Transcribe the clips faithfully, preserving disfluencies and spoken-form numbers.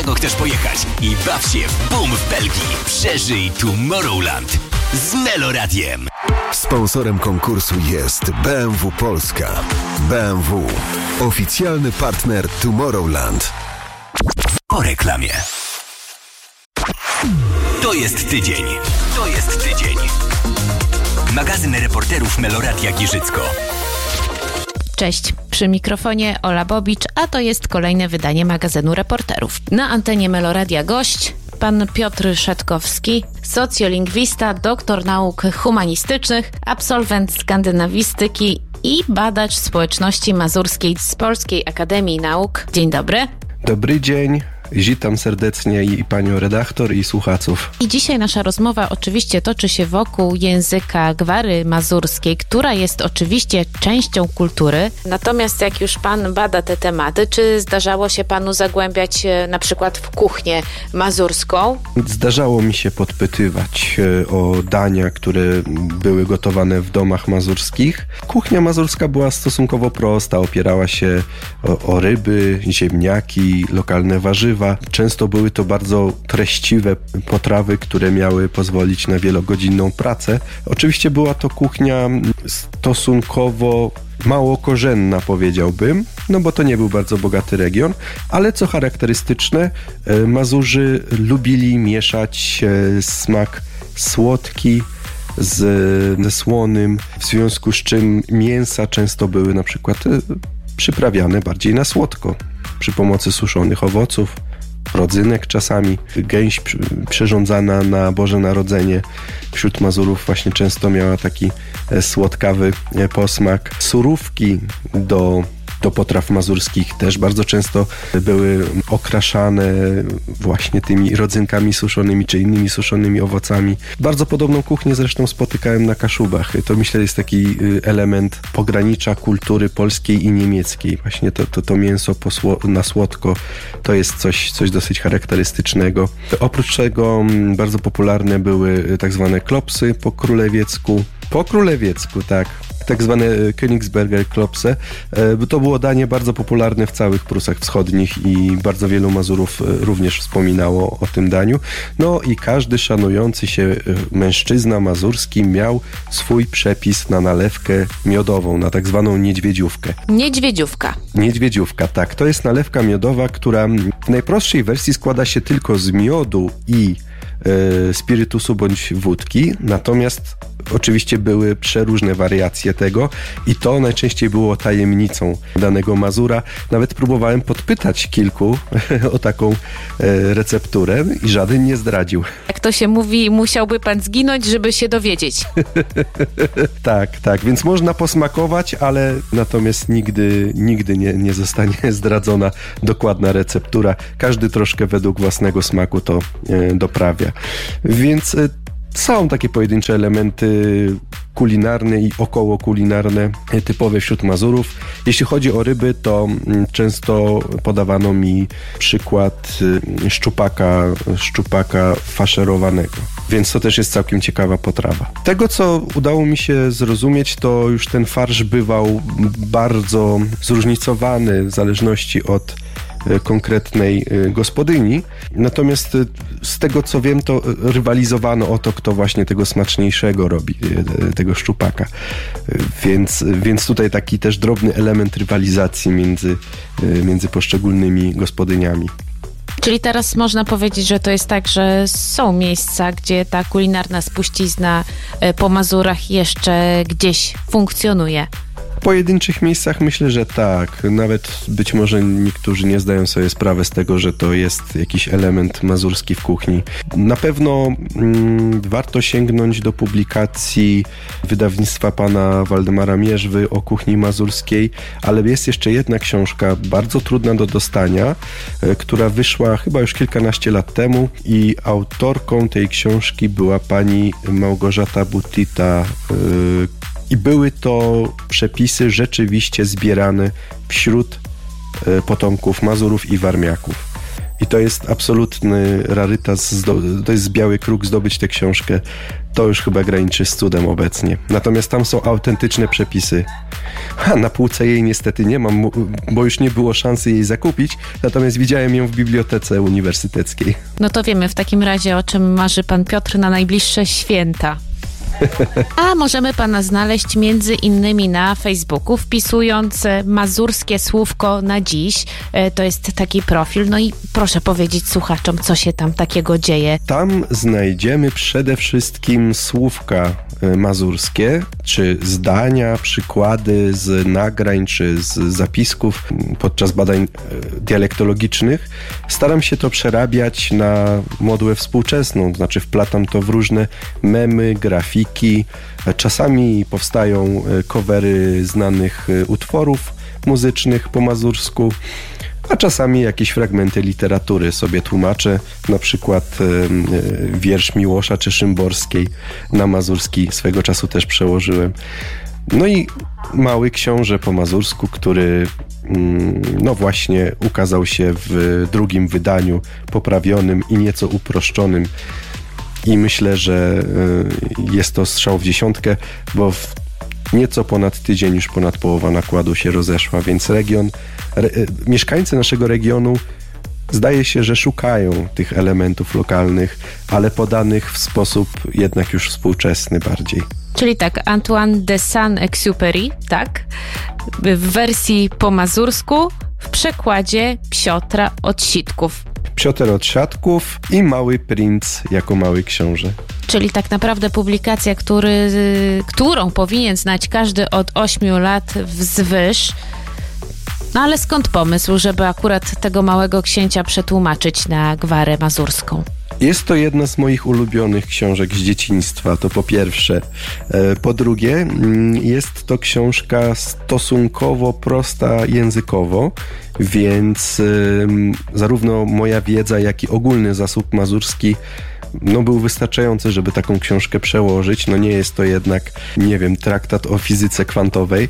czego chcesz pojechać i baw się w boom w Belgii. Przeżyj Tomorrowland z Meloradiem. Sponsorem konkursu jest B M W Polska. B M W. Oficjalny partner Tomorrowland. Po reklamie. To jest tydzień. To jest tydzień. Magazyn reporterów Meloradia Giżycko. Cześć, przy mikrofonie Ola Bobicz, a to jest kolejne wydanie magazynu reporterów. Na antenie Meloradia gość pan Piotr Szatkowski, socjolingwista, doktor nauk humanistycznych, absolwent skandynawistyki i badacz społeczności mazurskiej z Polskiej Akademii Nauk. Dzień dobry. Dobry dzień. Witam serdecznie i panią redaktor, i słuchaczów. I dzisiaj nasza rozmowa oczywiście toczy się wokół języka gwary mazurskiej, która jest oczywiście częścią kultury. Natomiast jak już pan bada te tematy, czy zdarzało się panu zagłębiać na przykład w kuchnię mazurską? Zdarzało mi się podpytywać o dania, które były gotowane w domach mazurskich. Kuchnia mazurska była stosunkowo prosta, opierała się o, o ryby, ziemniaki, lokalne warzywa. Często były to bardzo treściwe potrawy, które miały pozwolić na wielogodzinną pracę. Oczywiście była to kuchnia stosunkowo mało korzenna, powiedziałbym, no bo to nie był bardzo bogaty region, ale co charakterystyczne, Mazurzy lubili mieszać smak słodki z, ze słonym, w związku z czym mięsa często były na przykład przyprawiane bardziej na słodko przy pomocy suszonych owoców, rodzynek czasami. Gęś przyrządzana na Boże Narodzenie wśród Mazurów właśnie często miała taki słodkawy posmak. Surówki do do potraw mazurskich też bardzo często były okraszane właśnie tymi rodzynkami suszonymi czy innymi suszonymi owocami. Bardzo podobną kuchnię zresztą spotykałem na Kaszubach. To myślę jest taki element pogranicza kultury polskiej i niemieckiej. Właśnie to, to, to mięso posło- na słodko to jest coś, coś dosyć charakterystycznego. Oprócz tego bardzo popularne były tak zwane klopsy po królewiecku. Po królewiecku, tak. Tak zwane Königsberger Klopse. To było danie bardzo popularne w całych Prusach Wschodnich i bardzo wielu Mazurów również wspominało o tym daniu. No i każdy szanujący się mężczyzna mazurski miał swój przepis na nalewkę miodową, na tak zwaną niedźwiedziówkę. Niedźwiedziówka. Niedźwiedziówka, tak. To jest nalewka miodowa, która w najprostszej wersji składa się tylko z miodu i e, spirytusu bądź wódki, natomiast oczywiście były przeróżne wariacje tego i to najczęściej było tajemnicą danego Mazura. Nawet próbowałem podpytać kilku o taką e, recepturę i żaden nie zdradził. Jak to się mówi, musiałby pan zginąć, żeby się dowiedzieć. Tak, tak, więc można posmakować, ale natomiast nigdy, nigdy nie, nie zostanie zdradzona dokładna receptura. Każdy troszkę według własnego smaku to e, doprawia. Więc e, są takie pojedyncze elementy kulinarne i około kulinarne typowe wśród Mazurów. Jeśli chodzi o ryby, to często podawano mi przykład szczupaka, szczupaka faszerowanego. Więc to też jest całkiem ciekawa potrawa. Tego, co udało mi się zrozumieć, to już ten farsz bywał bardzo zróżnicowany w zależności od konkretnej gospodyni. Natomiast z tego, co wiem, to rywalizowano o to, kto właśnie tego smaczniejszego robi, tego szczupaka. Więc, więc tutaj taki też drobny element rywalizacji między, między poszczególnymi gospodyniami. Czyli teraz można powiedzieć, że to jest tak, że są miejsca, gdzie ta kulinarna spuścizna po Mazurach jeszcze gdzieś funkcjonuje. W pojedynczych miejscach myślę, że tak. Nawet być może niektórzy nie zdają sobie sprawy z tego, że to jest jakiś element mazurski w kuchni. Na pewno mm, warto sięgnąć do publikacji wydawnictwa pana Waldemara Mierzwy o kuchni mazurskiej, ale jest jeszcze jedna książka, bardzo trudna do dostania, y, która wyszła chyba już kilkanaście lat temu i autorką tej książki była pani Małgorzata Butita, y, i były to przepisy rzeczywiście zbierane wśród potomków Mazurów i Warmiaków. I to jest absolutny rarytas, to jest biały kruk, zdobyć tę książkę. To już chyba graniczy z cudem obecnie. Natomiast tam są autentyczne przepisy. Ha, na półce jej niestety nie mam, bo już nie było szansy jej zakupić, natomiast widziałem ją w bibliotece uniwersyteckiej. No to wiemy w takim razie, o czym marzy pan Piotr na najbliższe święta. A możemy pana znaleźć między innymi na Facebooku, wpisując mazurskie słówko na dziś. To jest taki profil. No i proszę powiedzieć słuchaczom, co się tam takiego dzieje. Tam znajdziemy przede wszystkim słówka mazurskie, czy zdania, przykłady z nagrań, czy z zapisków podczas badań dialektologicznych. Staram się to przerabiać na modłę współczesną, to znaczy wplatam to w różne memy, grafiki. Czasami powstają covery znanych utworów muzycznych po mazursku, a czasami jakieś fragmenty literatury sobie tłumaczę, na przykład e, wiersz Miłosza czy Szymborskiej na mazurski swego czasu też przełożyłem. No i Mały Książę po mazursku, który mm, no właśnie ukazał się w drugim wydaniu, poprawionym i nieco uproszczonym. I myślę, że y, jest to strzał w dziesiątkę, bo w nieco ponad tydzień już ponad połowa nakładu się rozeszła, więc region, re, mieszkańcy naszego regionu zdaje się, że szukają tych elementów lokalnych, ale podanych w sposób jednak już współczesny bardziej. Czyli tak, Antoine de Saint-Exupéry, tak? W wersji po mazursku, w przekładzie Piotra od Sitków. Piotr od Siatków i Mały Princ jako Mały Książę. Czyli tak naprawdę publikacja, który, którą powinien znać każdy od ośmiu lat wzwyż. No ale skąd pomysł, żeby akurat tego Małego Księcia przetłumaczyć na gwarę mazurską? Jest to jedna z moich ulubionych książek z dzieciństwa, to po pierwsze. Po drugie, jest to książka stosunkowo prosta językowo, więc zarówno moja wiedza, jak i ogólny zasób mazurski no był wystarczający, żeby taką książkę przełożyć. No nie jest to jednak, nie wiem, traktat o fizyce kwantowej.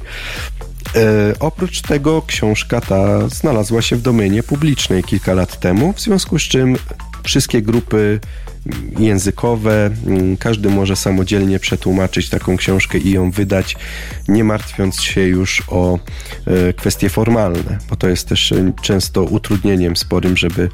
E, oprócz tego książka ta znalazła się w domenie publicznej kilka lat temu, w związku z czym wszystkie grupy językowe, każdy może samodzielnie przetłumaczyć taką książkę i ją wydać, nie martwiąc się już o e, kwestie formalne, bo to jest też często utrudnieniem sporym, żeby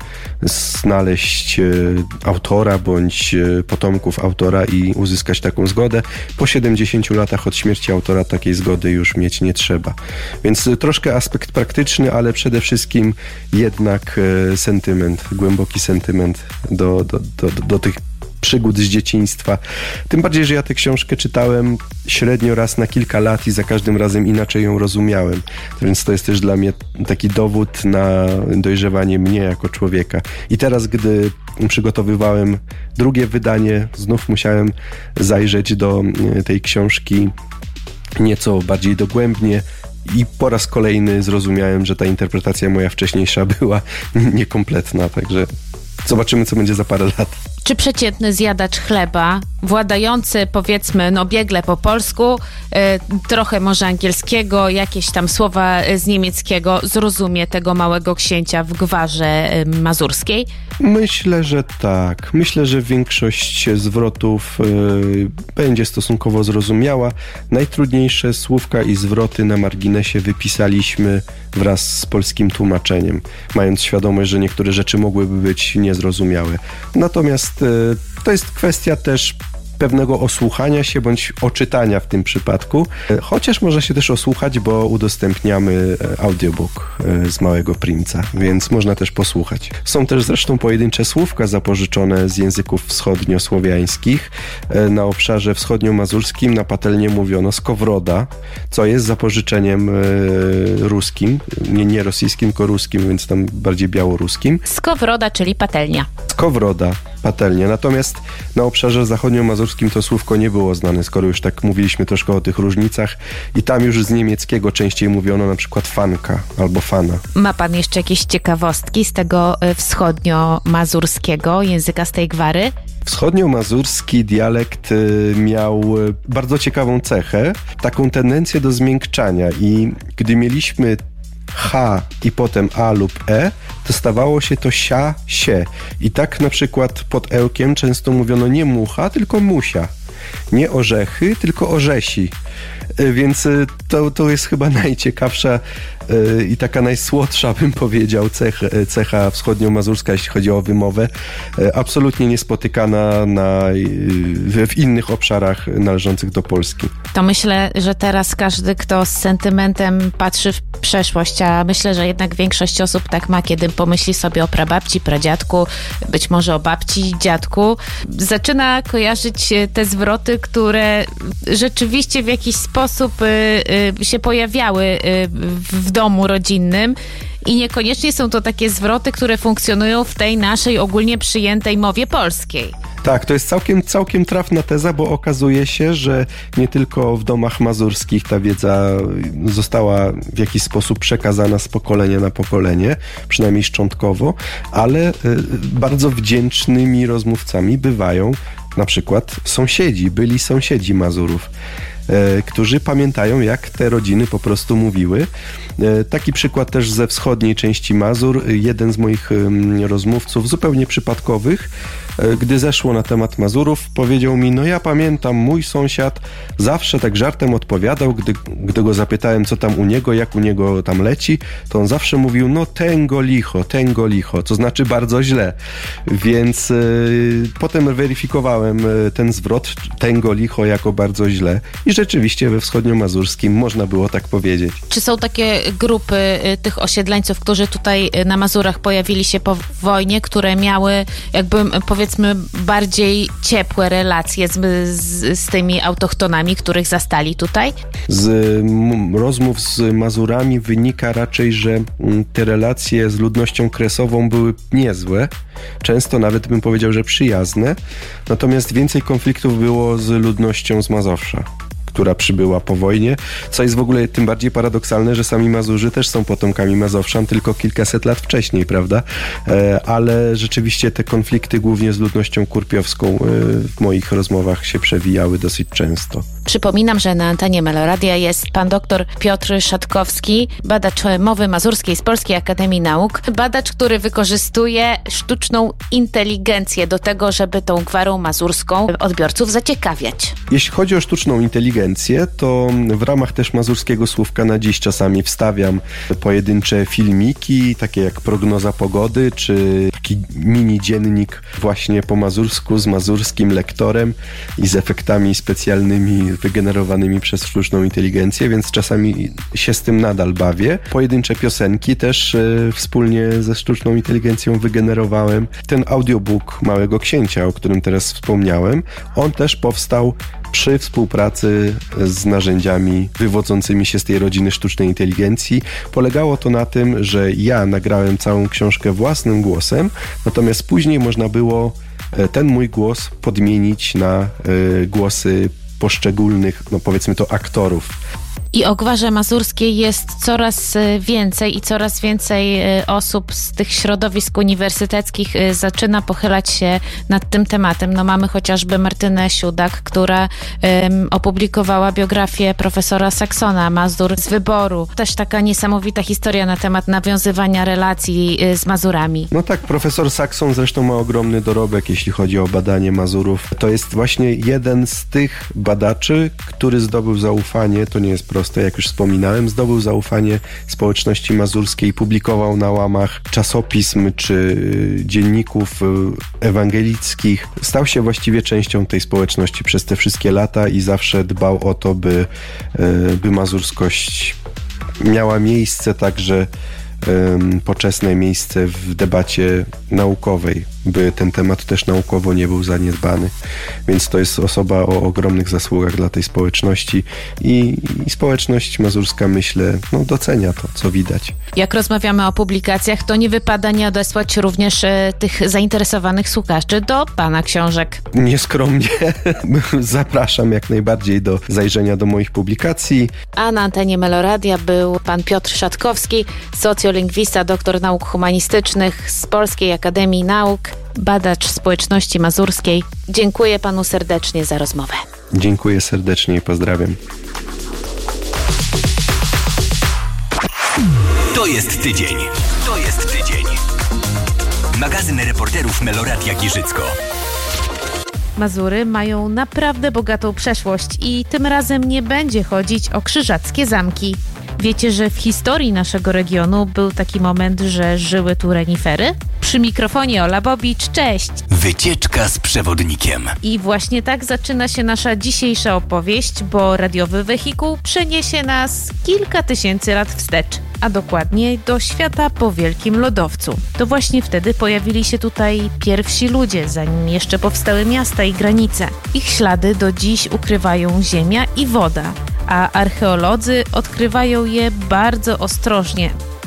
znaleźć e, autora bądź e, potomków autora i uzyskać taką zgodę. Po siedemdziesięciu latach od śmierci autora takiej zgody już mieć nie trzeba. Więc e, troszkę aspekt praktyczny, ale przede wszystkim jednak e, sentyment, głęboki sentyment do, do, do, do, do tych przygód z dzieciństwa. Tym bardziej, że ja tę książkę czytałem średnio raz na kilka lat i za każdym razem inaczej ją rozumiałem. Więc to jest też dla mnie taki dowód na dojrzewanie mnie jako człowieka. I teraz, gdy przygotowywałem drugie wydanie, znów musiałem zajrzeć do tej książki nieco bardziej dogłębnie i po raz kolejny zrozumiałem, że ta interpretacja moja wcześniejsza była niekompletna, także zobaczymy, co będzie za parę lat. Czy przeciętny zjadacz chleba, władający powiedzmy no biegle po polsku, y, trochę może angielskiego, jakieś tam słowa z niemieckiego, zrozumie tego Małego Księcia w gwarze y, mazurskiej? Myślę, że tak. Myślę, że większość zwrotów y, będzie stosunkowo zrozumiała. Najtrudniejsze słówka i zwroty na marginesie wypisaliśmy wraz z polskim tłumaczeniem, mając świadomość, że niektóre rzeczy mogłyby być niezrozumiałe. Natomiast y, to jest kwestia też pewnego osłuchania się bądź oczytania w tym przypadku, chociaż można się też osłuchać, bo udostępniamy audiobook z Małego Princa, więc można też posłuchać. Są też zresztą pojedyncze słówka zapożyczone z języków wschodniosłowiańskich. Na obszarze wschodniomazurskim na Patelnie mówiono skowroda, co jest zapożyczeniem ruskim, nie, nie rosyjskim, tylko ruskim, więc tam bardziej białoruskim. Skowroda, czyli patelnia. Skowroda, patelnia. Natomiast na obszarze zachodniomazurskim to słówko nie było znane, skoro już tak mówiliśmy troszkę o tych różnicach i tam już z niemieckiego częściej mówiono na przykład fanka albo fana. Ma pan jeszcze jakieś ciekawostki z tego wschodnio-mazurskiego języka, z tej gwary? Wschodnio-mazurski dialekt miał bardzo ciekawą cechę, taką tendencję do zmiękczania i gdy mieliśmy H i potem A lub E, to stawało się to sia, sie. I tak na przykład pod ełkiem często mówiono nie mucha, tylko musia. Nie orzechy, tylko orzesi. Więc to, to jest chyba najciekawsza i taka najsłodsza, bym powiedział, cecha, cecha wschodnio-mazurska, jeśli chodzi o wymowę. Absolutnie niespotykana na, w innych obszarach należących do Polski. To myślę, że teraz każdy, kto z sentymentem patrzy w przeszłość, a myślę, że jednak większość osób tak ma, kiedy pomyśli sobie o prababci, pradziadku, być może o babci, dziadku, zaczyna kojarzyć te zwroty, które rzeczywiście w jakiś sposób y, y, się pojawiały y, w domu rodzinnym i niekoniecznie są to takie zwroty, które funkcjonują w tej naszej ogólnie przyjętej mowie polskiej. Tak, to jest całkiem, całkiem trafna teza, bo okazuje się, że nie tylko w domach mazurskich ta wiedza została w jakiś sposób przekazana z pokolenia na pokolenie, przynajmniej szczątkowo, ale y, bardzo wdzięcznymi rozmówcami bywają na przykład sąsiedzi, byli sąsiedzi Mazurów, e, którzy pamiętają, jak te rodziny po prostu mówiły. E, taki przykład też ze wschodniej części Mazur. Jeden z moich e, rozmówców, zupełnie przypadkowych, e, gdy zeszło na temat Mazurów, powiedział mi, no ja pamiętam, mój sąsiad zawsze tak żartem odpowiadał, gdy, gdy go zapytałem, co tam u niego, jak u niego tam leci, to on zawsze mówił, no tengo licho, tengo licho, to znaczy bardzo źle. Więc e, potem weryfikowałem ten zwrot tengo licho jako bardzo źle i rzeczywiście we wschodnio-mazurskim można było tak powiedzieć. Czy są takie grupy tych osiedleńców, którzy tutaj na Mazurach pojawili się po wojnie, które miały jakby powiedzmy bardziej ciepłe relacje z, z, z tymi autochtonami, których zastali tutaj? Z m, rozmów z Mazurami wynika raczej, że m, te relacje z ludnością kresową były niezłe. Często nawet bym powiedział, że przyjazne. Natomiast więcej konfliktów było z ludnością z Mazowsza, która przybyła po wojnie, co jest w ogóle tym bardziej paradoksalne, że sami Mazurzy też są potomkami Mazowszan, tylko kilkaset lat wcześniej, prawda? E, ale rzeczywiście te konflikty głównie z ludnością kurpiowską e, w moich rozmowach się przewijały dosyć często. Przypominam, że na antenie Meloradia jest pan doktor Piotr Szatkowski, badacz mowy mazurskiej z Polskiej Akademii Nauk. Badacz, który wykorzystuje sztuczną inteligencję do tego, żeby tą gwarą mazurską odbiorców zaciekawiać. Jeśli chodzi o sztuczną inteligencję, to w ramach też mazurskiego słówka na dziś czasami wstawiam pojedyncze filmiki, takie jak prognoza pogody, czy taki mini dziennik właśnie po mazursku z mazurskim lektorem i z efektami specjalnymi wygenerowanymi przez sztuczną inteligencję, więc czasami się z tym nadal bawię. Pojedyncze piosenki też e, wspólnie ze sztuczną inteligencją wygenerowałem. Ten audiobook Małego Księcia, o którym teraz wspomniałem, on też powstał przy współpracy z narzędziami wywodzącymi się z tej rodziny sztucznej inteligencji. Polegało to na tym, że ja nagrałem całą książkę własnym głosem, natomiast później można było ten mój głos podmienić na y, głosy poszczególnych, no powiedzmy to, aktorów. I o gwarze mazurskiej jest coraz więcej i coraz więcej osób z tych środowisk uniwersyteckich zaczyna pochylać się nad tym tematem. No mamy chociażby Martynę Siudak, która um, opublikowała biografię profesora Saksona, Mazur z wyboru. Też taka niesamowita historia na temat nawiązywania relacji z Mazurami. No tak, profesor Sakson zresztą ma ogromny dorobek, jeśli chodzi o badanie Mazurów. To jest właśnie jeden z tych badaczy, który zdobył zaufanie, to nie jest proste, jak już wspominałem, zdobył zaufanie społeczności mazurskiej, publikował na łamach czasopism czy dzienników ewangelickich. Stał się właściwie częścią tej społeczności przez te wszystkie lata i zawsze dbał o to, by, by mazurskość miała miejsce, także poczesne miejsce w debacie naukowej, by ten temat też naukowo nie był zaniedbany. Więc to jest osoba o ogromnych zasługach dla tej społeczności i, i społeczność mazurska, myślę, no, docenia to, co widać. Jak rozmawiamy o publikacjach, to nie wypada nie odesłać również e, tych zainteresowanych słuchaczy do pana książek. Nieskromnie zapraszam jak najbardziej do zajrzenia do moich publikacji. A na antenie Meloradia był pan Piotr Szatkowski, socjolingwista, doktor nauk humanistycznych z Polskiej Akademii Nauk, badacz społeczności mazurskiej. Dziękuję panu serdecznie za rozmowę. Dziękuję serdecznie i pozdrawiam. To jest tydzień. To jest tydzień. Magazyn reporterów Meloradia Giżycko. Mazury mają naprawdę bogatą przeszłość i tym razem nie będzie chodzić o krzyżackie zamki. Wiecie, że w historii naszego regionu był taki moment, że żyły tu renifery? Przy mikrofonie Ola Bobicz, cześć! Wycieczka z przewodnikiem. I właśnie tak zaczyna się nasza dzisiejsza opowieść, bo radiowy wehikuł przeniesie nas kilka tysięcy lat wstecz, a dokładnie do świata po wielkim lodowcu. To właśnie wtedy pojawili się tutaj pierwsi ludzie, zanim jeszcze powstały miasta i granice. Ich ślady do dziś ukrywają ziemia i woda, a archeolodzy odkrywają je bardzo ostrożnie,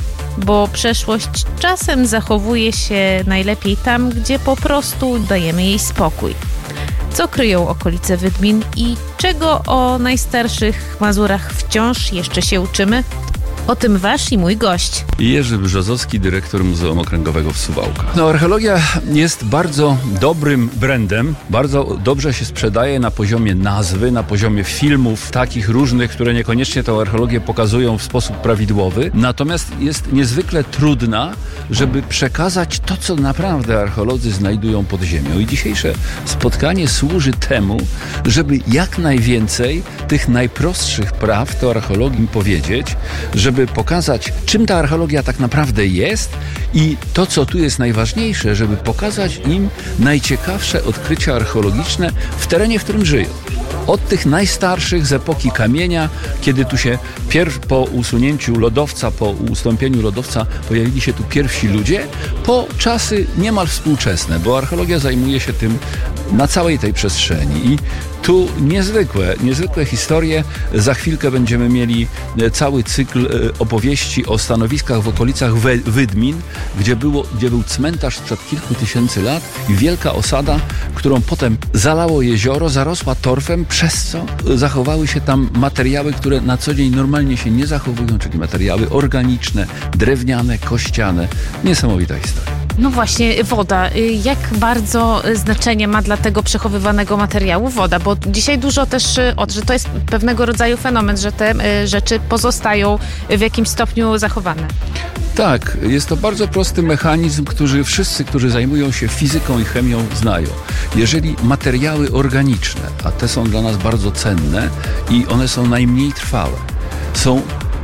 bo przeszłość czasem zachowuje się najlepiej tam, gdzie po prostu dajemy jej spokój. Co kryją okolice Wydmin i czego o najstarszych Mazurach wciąż jeszcze się uczymy? O tym wasz i mój gość. Jerzy Brzozowski, dyrektor Muzeum Okręgowego w Suwałkach. No, archeologia jest bardzo dobrym brandem, bardzo dobrze się sprzedaje na poziomie nazwy, na poziomie filmów takich różnych, które niekoniecznie tę archeologię pokazują w sposób prawidłowy. Natomiast jest niezwykle trudna, żeby przekazać to, co naprawdę archeolodzy znajdują pod ziemią. I dzisiejsze spotkanie służy temu, żeby jak najwięcej tych najprostszych praw o archeologii powiedzieć, żeby żeby pokazać, czym ta archeologia tak naprawdę jest i to, co tu jest najważniejsze, żeby pokazać im najciekawsze odkrycia archeologiczne w terenie, w którym żyją. Od tych najstarszych z epoki kamienia, kiedy tu się pierw po usunięciu lodowca, po ustąpieniu lodowca pojawili się tu pierwsi ludzie, po czasy niemal współczesne, bo archeologia zajmuje się tym na całej tej przestrzeni. I tu niezwykłe, niezwykłe historie. Za chwilkę będziemy mieli cały cykl opowieści o stanowiskach w okolicach Wydmin, gdzie, było, gdzie był cmentarz sprzed kilku tysięcy lat i wielka osada, którą potem zalało jezioro, zarosła torfem, przez co zachowały się tam materiały, które na co dzień normalnie się nie zachowują, czyli materiały organiczne, drewniane, kościane. Niesamowita historia. No właśnie, woda. Jak bardzo znaczenie ma dla tego przechowywanego materiału woda? Bo dzisiaj dużo też, o, że to jest pewnego rodzaju fenomen, że te rzeczy pozostają w jakimś stopniu zachowane. Tak, jest to bardzo prosty mechanizm, który wszyscy, którzy zajmują się fizyką i chemią, znają. Jeżeli materiały organiczne, a te są dla nas bardzo cenne i one są najmniej trwałe, są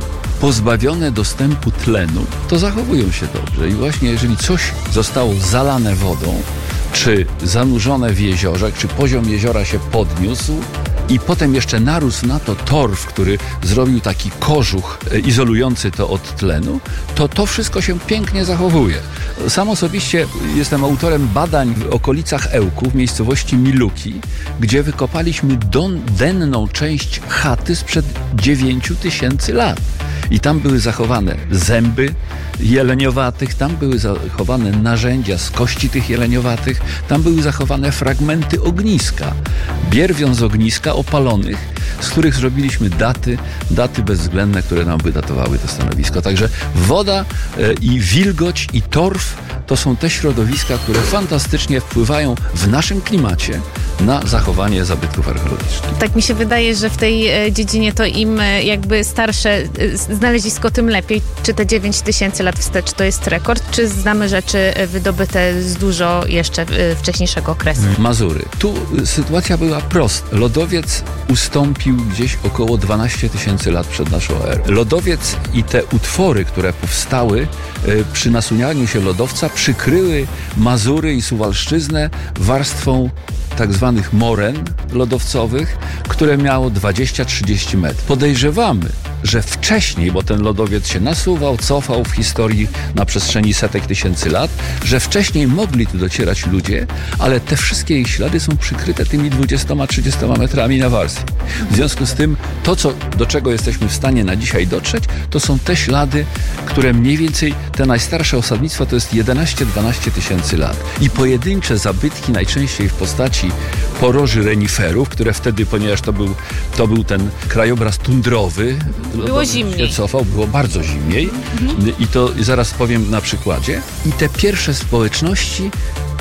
pozbawione dostępu tlenu, to zachowują się dobrze. I właśnie jeżeli coś zostało zalane wodą, czy zanurzone w jeziorze, czy poziom jeziora się podniósł i potem jeszcze narósł na to torf, który zrobił taki kożuch izolujący to od tlenu, to to wszystko się pięknie zachowuje. Sam osobiście jestem autorem badań w okolicach Ełku, w miejscowości Miluki, gdzie wykopaliśmy don, denną część chaty sprzed dziewięciu tysięcy lat. I tam były zachowane zęby jeleniowatych, tam były zachowane narzędzia z kości tych jeleniowatych, tam były zachowane fragmenty ogniska, bierwią z ogniska opalonych, z których zrobiliśmy daty, daty bezwzględne, które nam wydatowały to stanowisko. Także woda e, i wilgoć i torf to są te środowiska, które fantastycznie wpływają w naszym klimacie na zachowanie zabytków archeologicznych. Tak mi się wydaje, że w tej dziedzinie to im jakby starsze znalezisko, tym lepiej. Czy te dziewięć tysięcy lat wstecz to jest rekord, czy znamy rzeczy wydobyte z dużo jeszcze wcześniejszego okresu? Mazury. Tu sytuacja była prosta. Lodowiec ustąpił gdzieś około dwanaście tysięcy lat przed naszą erą. Lodowiec i te utwory, które powstały przy nasunianiu się lodowca, przykryły Mazury i Suwalszczyznę warstwą tak zwanych moren lodowcowych, które miało dwadzieścia trzydzieści metrów. Podejrzewamy, że wcześniej, bo ten lodowiec się nasuwał, cofał w historii na przestrzeni setek tysięcy lat, że wcześniej mogli tu docierać ludzie, ale te wszystkie ich ślady są przykryte tymi dwudziestoma trzydziestoma metrami na warstwie. W związku z tym to, co, do czego jesteśmy w stanie na dzisiaj dotrzeć, to są te ślady, które mniej więcej, te najstarsze osadnictwa to jest jedenaście dwanaście tysięcy lat. I pojedyncze zabytki, najczęściej w postaci poroży reniferów, które wtedy, ponieważ to był, to był ten krajobraz tundrowy, było zimniej. Się cofał, było bardzo zimniej. Mhm. I to zaraz powiem na przykładzie. I te pierwsze społeczności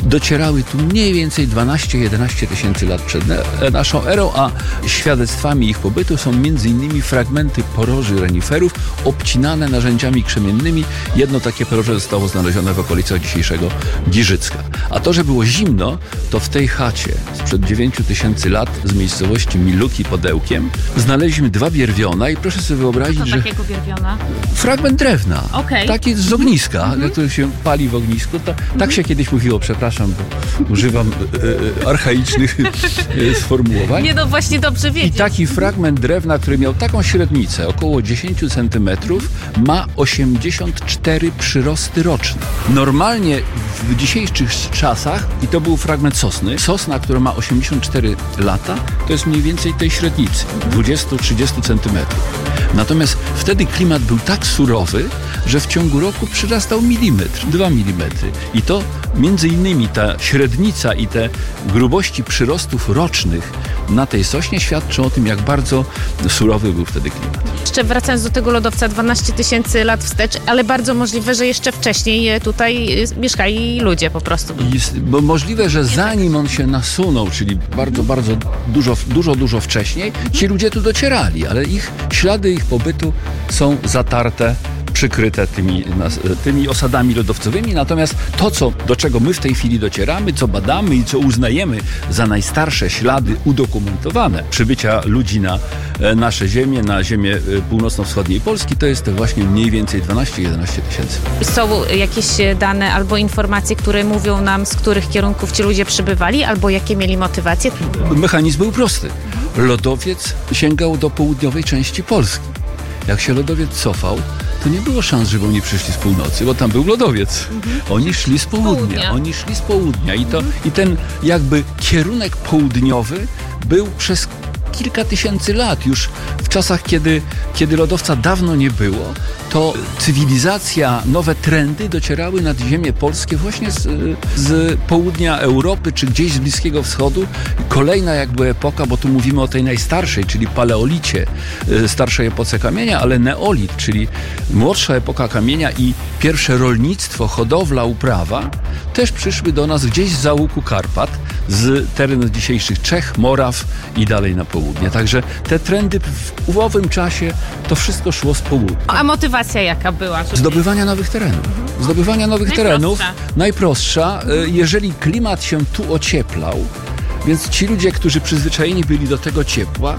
docierały tu mniej więcej dwanaście jedenaście tysięcy lat przed naszą erą, a świadectwami ich pobytu są między innymi fragmenty poroży reniferów obcinane narzędziami krzemiennymi. Jedno takie poroże zostało znalezione w okolicach dzisiejszego Giżycka. A to, że było zimno, to w tej chacie sprzed dziewięciu tysięcy lat z miejscowości Miluki pod Ełkiem znaleźliśmy dwa bierwiona i proszę sobie wyobrazić, Co że takiego bierwiona? fragment drewna, Okay. taki z ogniska, mm-hmm. który się pali w ognisku. To, mm-hmm. Tak się kiedyś mówiło, przepraszam, bo używam e, e, archaicznych e, sformułowań. Nie, no właśnie dobrze wiedzieć. I taki fragment drewna, który miał taką średnicę, około dziesięć centymetrów, ma osiemdziesiąt cztery przyrosty roczne. Normalnie w dzisiejszych czasach, i to był fragment sosny, sosna, która ma osiemdziesiąt cztery lata, to jest mniej więcej tej średnicy, dwadzieścia do trzydziestu centymetrów. Natomiast wtedy klimat był tak surowy, że w ciągu roku przyrastał milimetr, dwa milimetry. I to między innymi ta średnica i te grubości przyrostów rocznych na tej sośnie świadczą o tym, jak bardzo surowy był wtedy klimat. Jeszcze wracając do tego lodowca dwanaście tysięcy lat wstecz, ale bardzo możliwe, że jeszcze wcześniej tutaj mieszkali ludzie po prostu. Jest, bo możliwe, że zanim on się nasunął, czyli bardzo, bardzo dużo, dużo, dużo wcześniej, ci ludzie tu docierali, ale ich ślady ich pobytu są zatarte, przykryte tymi, tymi osadami lodowcowymi. Natomiast to, co, do czego my w tej chwili docieramy, co badamy i co uznajemy za najstarsze ślady udokumentowane przybycia ludzi na nasze ziemię, na ziemię północno-wschodniej Polski, to jest właśnie mniej więcej dwanaście jedenaście tysięcy. Są jakieś dane albo informacje, które mówią nam, z których kierunków ci ludzie przybywali, albo jakie mieli motywacje? Mechanizm był prosty. Lodowiec sięgał do południowej części Polski. Jak się lodowiec cofał, to nie było szans, żeby oni przyszli z północy, bo tam był lodowiec. Mhm. Oni szli z południa. południa. Oni szli z południa. I, to, mhm. I ten jakby kierunek południowy był przez kilka tysięcy lat. Już w czasach, kiedy, kiedy lodowca dawno nie było, to cywilizacja, nowe trendy docierały nad ziemię polskie właśnie z, z południa Europy, czy gdzieś z Bliskiego Wschodu. Kolejna jakby epoka, bo tu mówimy o tej najstarszej, czyli paleolicie, starszej epoce kamienia, ale neolit, czyli młodsza epoka kamienia i pierwsze rolnictwo, hodowla, uprawa, też przyszły do nas gdzieś z załuku Karpat, z terenów dzisiejszych Czech, Moraw i dalej na południe. Także te trendy w owym czasie to wszystko szło z południa. A motywacja jaka była? Żeby... Zdobywania nowych terenów. Zdobywania nowych Najprostsza. terenów. Najprostsza. Jeżeli klimat się tu ocieplał, więc ci ludzie, którzy przyzwyczajeni byli do tego ciepła,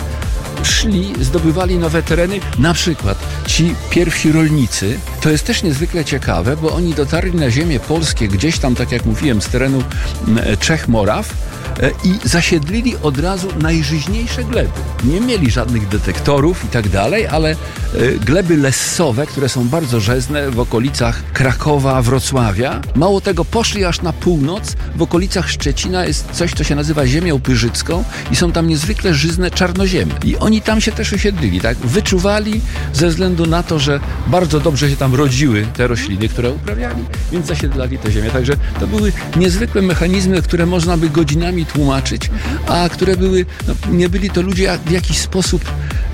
szli, zdobywali nowe tereny. Na przykład ci pierwsi rolnicy, to jest też niezwykle ciekawe, bo oni dotarli na ziemię polskie gdzieś tam, tak jak mówiłem, z terenu Czech, Moraw i zasiedlili od razu najżyźniejsze gleby. Nie mieli żadnych detektorów i tak dalej, ale gleby lessowe, które są bardzo żyzne w okolicach Krakowa, Wrocławia. Mało tego, poszli aż na północ. W okolicach Szczecina jest coś, co się nazywa ziemią pyrzycką i są tam niezwykle żyzne czarnoziemy. I oni tam się też osiedlili, tak? Wyczuwali ze względu na to, że bardzo dobrze się tam rodziły te rośliny, które uprawiali, więc zasiedlali te ziemię. Także to były niezwykłe mechanizmy, które można by godzinami tłumaczyć, a które były, no, nie byli to ludzie w jakiś sposób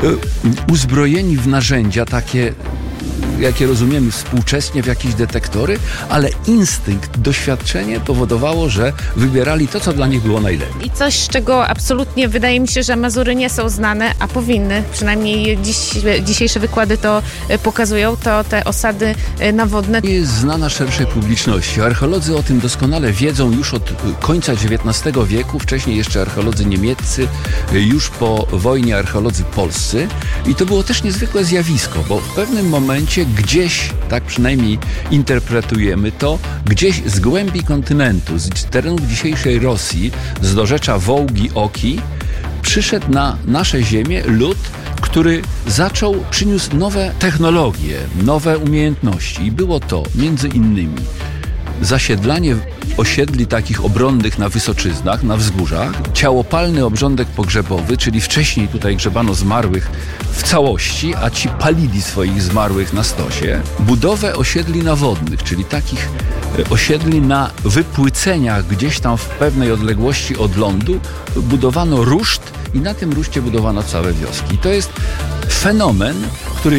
y, uzbrojeni w narzędzia takie, jakie rozumiemy współcześnie, w jakieś detektory, ale instynkt, doświadczenie powodowało, że wybierali to, co dla nich było najlepiej. I coś, z czego absolutnie wydaje mi się, że Mazury nie są znane, a powinny, przynajmniej dziś, dzisiejsze wykłady to pokazują, to te osady nawodne. Nie jest znana szerszej publiczności. Archeolodzy o tym doskonale wiedzą już od końca dziewiętnastego wieku, wcześniej jeszcze archeolodzy niemieccy, już po wojnie archeolodzy polscy. I to było też niezwykłe zjawisko, bo w pewnym momencie gdzieś, tak przynajmniej interpretujemy to, gdzieś z głębi kontynentu, z terenów dzisiejszej Rosji, z dorzecza Wołgi, Oki, przyszedł na nasze ziemię lud, który zaczął, przyniósł nowe technologie, nowe umiejętności. I było to między innymi zasiedlanie osiedli takich obronnych na wysoczyznach, na wzgórzach, ciałopalny obrządek pogrzebowy, czyli wcześniej tutaj grzebano zmarłych w całości, a ci palili swoich zmarłych na stosie. Budowę osiedli nawodnych, czyli takich osiedli na wypłyceniach gdzieś tam w pewnej odległości od lądu, budowano ruszt i na tym ruszcie budowano całe wioski. I to jest fenomen, który jest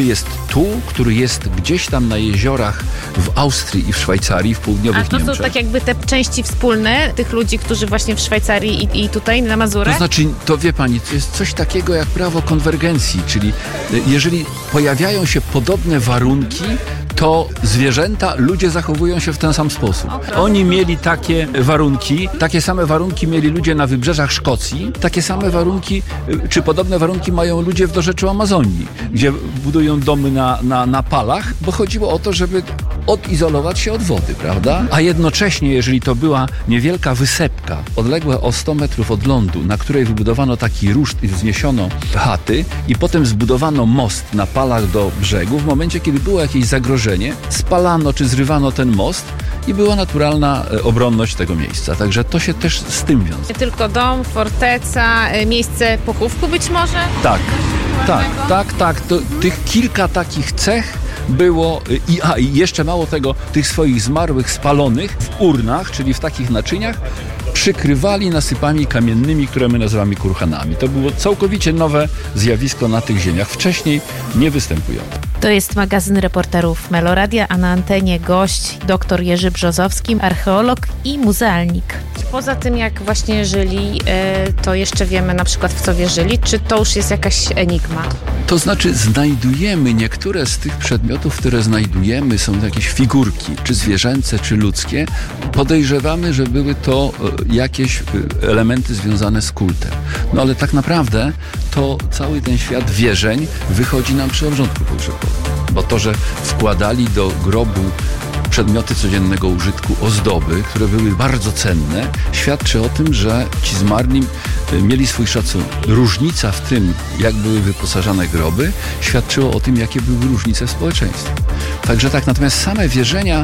tu, który jest gdzieś tam na jeziorach w Austrii i w Szwajcarii, w południowych A to Niemczech. są tak jakby te części wspólne tych ludzi, którzy właśnie w Szwajcarii i, i tutaj na Mazurach? To znaczy, to wie pani, to jest coś takiego jak prawo konwergencji, czyli jeżeli pojawiają się podobne warunki, to zwierzęta, ludzie zachowują się w ten sam sposób. Oni mieli takie warunki, takie same warunki mieli ludzie na wybrzeżach Szkocji, takie same warunki, czy podobne warunki mają ludzie w dorzeczu Amazonii, gdzie budują domy na, na, na palach, bo chodziło o to, żeby odizolować się od wody, prawda? A jednocześnie, jeżeli to była niewielka wysepka, odległa o sto metrów od lądu, na której wybudowano taki ruszt i wzniesiono chaty i potem zbudowano most na palach do brzegu, w momencie, kiedy było jakieś zagrożenie, spalano czy zrywano ten most i była naturalna obronność tego miejsca. Także to się też z tym wiąże. Nie tylko dom, forteca, miejsce pochówku być może? Tak, tak, tak, tak. To, tych kilka takich cech było i, a, i jeszcze mało tego, tych swoich zmarłych spalonych w urnach, czyli w takich naczyniach, przykrywali nasypami kamiennymi, które my nazywamy kurhanami. To było całkowicie nowe zjawisko na tych ziemiach, wcześniej nie występujące. To jest magazyn reporterów Meloradia, a na antenie gość dr Jerzy Brzozowski, archeolog i muzealnik. Poza tym, jak właśnie żyli, to jeszcze wiemy na przykład, w co wierzyli. Czy to już jest jakaś enigma? To znaczy znajdujemy niektóre z tych przedmiotów, które znajdujemy, są jakieś figurki, czy zwierzęce, czy ludzkie. Podejrzewamy, że były to jakieś elementy związane z kultem. No ale tak naprawdę to cały ten świat wierzeń wychodzi nam przy obrządku pogrzebowym. Bo to, że wkładali do grobu przedmioty codziennego użytku, ozdoby, które były bardzo cenne, świadczy o tym, że ci zmarli mieli swój szacunek. Różnica w tym, jak były wyposażane groby, świadczyło o tym, jakie były różnice w społeczeństwie. Także tak, natomiast same wierzenia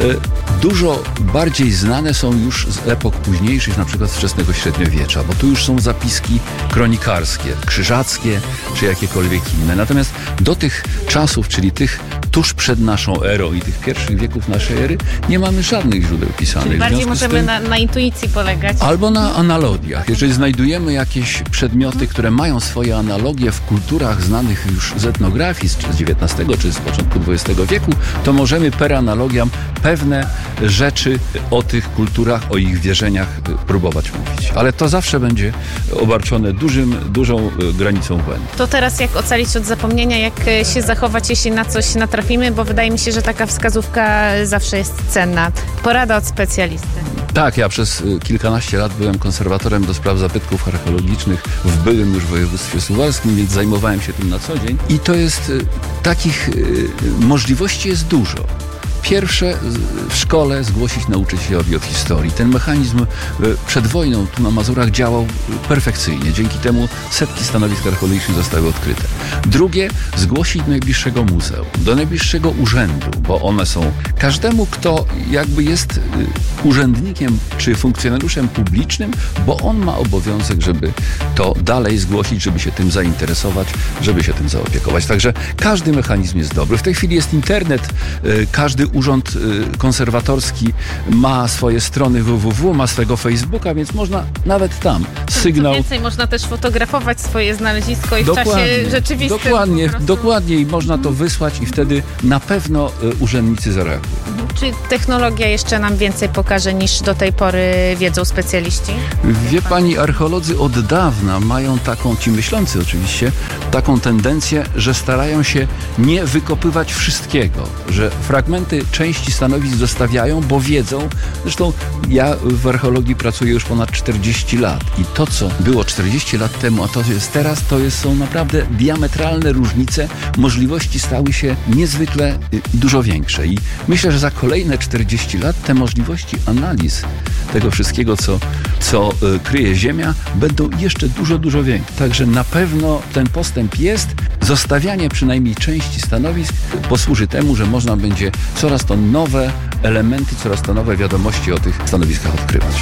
dużo bardziej znane są już z epok późniejszych, na przykład wczesnego średniowiecza, bo tu już są zapiski kronikarskie, krzyżackie, czy jakiekolwiek inne. Natomiast do tych czasów, czyli tych tuż przed naszą erą i tych pierwszych wieków naszej ery, nie mamy żadnych źródeł pisanych. Czyli bardziej możemy tym, na, na intuicji polegać. Albo na analogiach. Jeżeli znajdujemy jakieś przedmioty, które mają swoje analogie w kulturach znanych już z etnografii z dziewiętnastego czy z początku dwudziestego wieku, to możemy per analogiam pewne rzeczy o tych kulturach, o ich wierzeniach próbować mówić. Ale to zawsze będzie obarczone dużym, dużą granicą błędu. To teraz jak ocalić od zapomnienia, jak się zachować, jeśli na coś natrafimy, bo wydaje mi się, że taka wskazówka zawsze jest cenna. Porada od specjalisty. Tak, ja przez kilkanaście lat byłem konserwatorem do spraw zabytków archeologicznych w byłym już województwie suwalskim, więc zajmowałem się tym na co dzień. I to jest, takich możliwości jest dużo. Pierwsze, w szkole zgłosić nauczycielowi od historii. Ten mechanizm przed wojną tu na Mazurach działał perfekcyjnie. Dzięki temu setki stanowisk archeologicznych zostały odkryte. Drugie, zgłosić do najbliższego muzeum, do najbliższego urzędu, bo one są każdemu, kto jakby jest urzędnikiem czy funkcjonariuszem publicznym, bo on ma obowiązek, żeby to dalej zgłosić, żeby się tym zainteresować, żeby się tym zaopiekować. Także każdy mechanizm jest dobry. W tej chwili jest internet, każdy urząd konserwatorski ma swoje strony www, ma swego Facebooka, więc można nawet tam sygnał... Co więcej, można też fotografować swoje znalezisko i dokładnie, w czasie rzeczywistym. Dokładnie, prostu... dokładnie i można to wysłać i wtedy na pewno urzędnicy zareagują. Czy technologia jeszcze nam więcej pokaże niż do tej pory wiedzą specjaliści? Wie pani, archeolodzy od dawna mają taką, ci myślący oczywiście, taką tendencję, że starają się nie wykopywać wszystkiego, że fragmenty części stanowisk zostawiają, bo wiedzą, zresztą ja w archeologii pracuję już ponad czterdzieści lat i to, co było czterdzieści lat temu, a to jest teraz, to jest, są naprawdę diametralne różnice, możliwości stały się niezwykle dużo większe i myślę, że za kolejne czterdzieści lat te możliwości analiz tego wszystkiego, co, co kryje Ziemia, będą jeszcze dużo, dużo większe. Także na pewno ten postęp jest. Zostawianie przynajmniej części stanowisk posłuży temu, że można będzie coraz to nowe elementy, coraz to nowe wiadomości o tych stanowiskach odkrywać.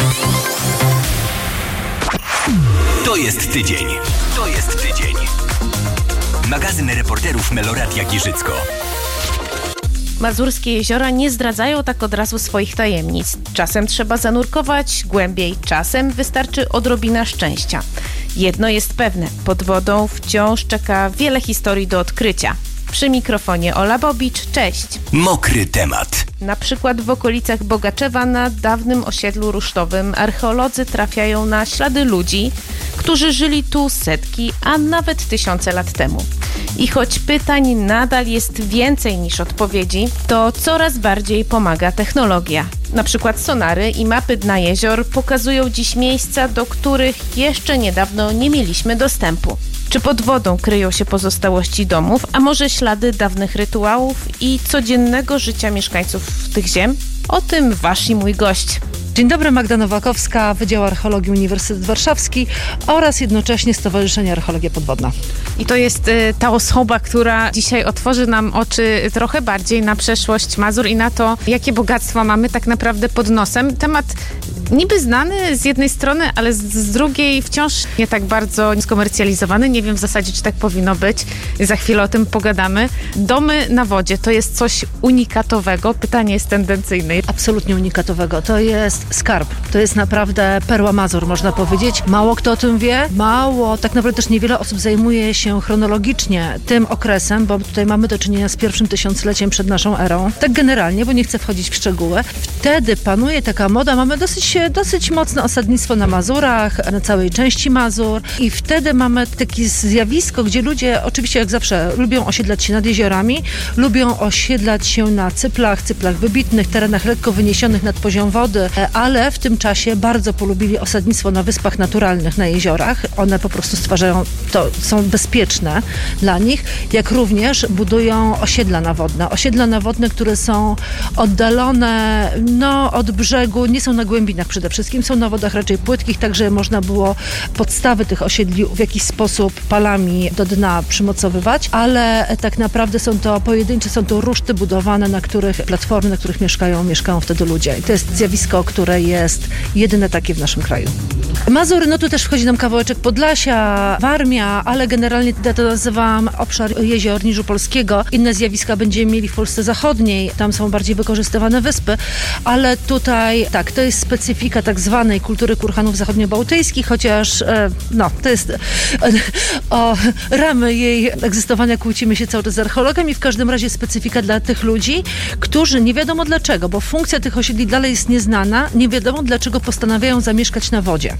To jest tydzień. To jest tydzień. Magazyn reporterów Meloradia Giżycko. Mazurskie jeziora nie zdradzają tak od razu swoich tajemnic. Czasem trzeba zanurkować głębiej, czasem wystarczy odrobina szczęścia. Jedno jest pewne, pod wodą wciąż czeka wiele historii do odkrycia. Przy mikrofonie Ola Bobicz, cześć. Mokry temat. Na przykład w okolicach Bogaczewa na dawnym osiedlu rusztowym archeolodzy trafiają na ślady ludzi, którzy żyli tu setki, a nawet tysiące lat temu. I choć pytań nadal jest więcej niż odpowiedzi, to coraz bardziej pomaga technologia. Na przykład sonary i mapy dna jezior pokazują dziś miejsca, do których jeszcze niedawno nie mieliśmy dostępu. Czy pod wodą kryją się pozostałości domów, a może ślady dawnych rytuałów i codziennego życia mieszkańców tych ziem? O tym wasz i mój gość. Dzień dobry, Magda Nowakowska, Wydział Archeologii Uniwersytet Warszawski oraz jednocześnie Stowarzyszenie Archeologia Podwodna. I to jest y, ta osoba, która dzisiaj otworzy nam oczy trochę bardziej na przeszłość Mazur i na to, jakie bogactwa mamy tak naprawdę pod nosem. Temat niby znany z jednej strony, ale z, z drugiej wciąż nie tak bardzo skomercjalizowany. Nie wiem w zasadzie, czy tak powinno być. Za chwilę o tym pogadamy. Domy na wodzie to jest coś unikatowego. Pytanie jest tendencyjne. Absolutnie unikatowego. To jest skarb. To jest naprawdę perła Mazur, można powiedzieć. Mało kto o tym wie. Mało, tak naprawdę też niewiele osób zajmuje się chronologicznie tym okresem, bo tutaj mamy do czynienia z pierwszym tysiącleciem przed naszą erą. Tak generalnie, bo nie chcę wchodzić w szczegóły. Wtedy panuje taka moda. Mamy dosyć, dosyć mocne osadnictwo na Mazurach, na całej części Mazur i wtedy mamy takie zjawisko, gdzie ludzie oczywiście jak zawsze lubią osiedlać się nad jeziorami, lubią osiedlać się na cyplach, cyplach wybitnych, terenach lekko wyniesionych nad poziom wody, ale w tym czasie bardzo polubili osadnictwo na wyspach naturalnych, na jeziorach. One po prostu stwarzają, to są bezpieczne dla nich, jak również budują osiedla nawodne. Osiedla nawodne, które są oddalone no, od brzegu, nie są na głębinach przede wszystkim, są na wodach raczej płytkich, także można było podstawy tych osiedli w jakiś sposób palami do dna przymocowywać, ale tak naprawdę są to pojedyncze, są to ruszty budowane, na których platformy, na których mieszkają, mieszkają wtedy ludzie. I to jest zjawisko, które jest jedyne takie w naszym kraju. Mazury, no tu też wchodzi nam kawałeczek Podlasia, Warmia, ale generalnie ja to nazywam obszar jezior Niżu Polskiego. Inne zjawiska będziemy mieli w Polsce Zachodniej, tam są bardziej wykorzystywane wyspy, ale tutaj tak, to jest specyfika tak zwanej kultury kurhanów zachodniobałtyckich, chociaż no, to jest o ramy jej egzystowania kłócimy się cały czas z archeologami, w każdym razie specyfika dla tych ludzi, którzy nie wiadomo dlaczego, bo funkcja tych osiedli dalej jest nieznana, nie wiadomo dlaczego postanawiają zamieszkać na wodzie.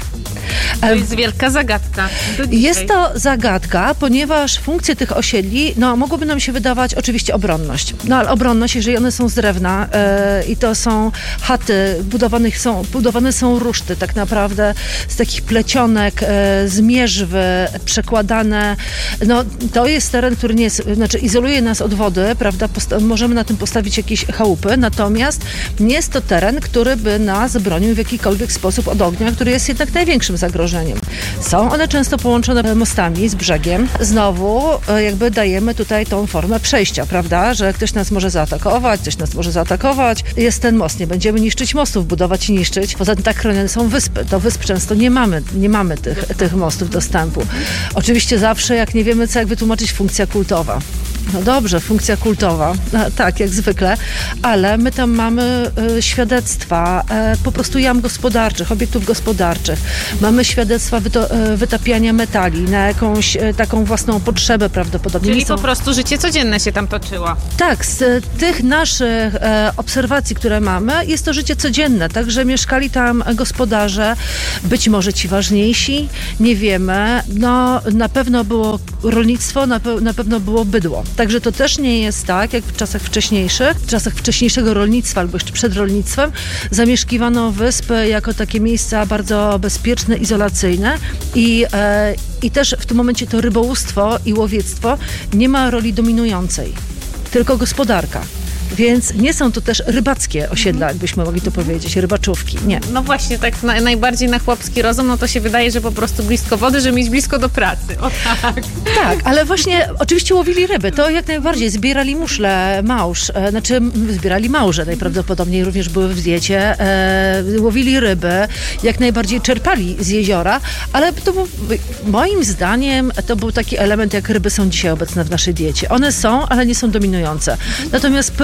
To jest wielka zagadka. Jest to zagadka, ponieważ funkcje tych osiedli, no mogłoby nam się wydawać oczywiście obronność. No ale obronność, jeżeli one są z drewna yy, i to są chaty, budowanych są, budowane są ruszty tak naprawdę z takich plecionek, yy, z mierzwy, przekładane. No to jest teren, który nie jest, znaczy izoluje nas od wody, prawda? Posta- możemy na tym postawić jakieś chałupy, natomiast nie jest to teren, który by nas bronił w jakikolwiek sposób od ognia, który jest jednak największym zagrożeniem. Są one często połączone mostami z brzegiem. Znowu jakby dajemy tutaj tą formę przejścia, prawda, że ktoś nas może zaatakować, ktoś nas może zaatakować. Jest ten most, nie będziemy niszczyć mostów, budować i niszczyć. Poza tym tak chronione są wyspy. Do wysp często nie mamy, nie mamy tych, tych mostów dostępu. Oczywiście zawsze, jak nie wiemy co, jak wytłumaczyć, funkcja kultowa. No dobrze, funkcja kultowa, tak, jak zwykle, ale my tam mamy y, świadectwa y, po prostu jam gospodarczych, obiektów gospodarczych. Mamy świadectwa wyto, y, wytapiania metali na jakąś y, taką własną potrzebę prawdopodobnie. Czyli są... po prostu życie codzienne się tam toczyło. Tak, z y, tych naszych y, obserwacji, które mamy, jest to życie codzienne, także mieszkali tam gospodarze, być może ci ważniejsi, nie wiemy. No na pewno było rolnictwo, na, pe- na pewno było bydło. Także to też nie jest tak, jak w czasach wcześniejszych, w czasach wcześniejszego rolnictwa albo jeszcze przed rolnictwem, zamieszkiwano wyspy jako takie miejsca bardzo bezpieczne, izolacyjne i, e, i też w tym momencie to rybołówstwo i łowiectwo nie ma roli dominującej, tylko gospodarka. Więc nie są to też rybackie osiedla, jakbyśmy mogli to powiedzieć, rybaczówki, nie. No właśnie, tak na, najbardziej na chłopski rozum, no to się wydaje, że po prostu blisko wody, żeby mieć blisko do pracy. O tak. Tak, ale właśnie oczywiście łowili ryby, to jak najbardziej. Zbierali muszle, małż, e, znaczy zbierali małże najprawdopodobniej, również były w diecie, e, łowili ryby, jak najbardziej czerpali z jeziora, ale to był, moim zdaniem, to był taki element, jak ryby są dzisiaj obecne w naszej diecie. One są, ale nie są dominujące. Natomiast pełno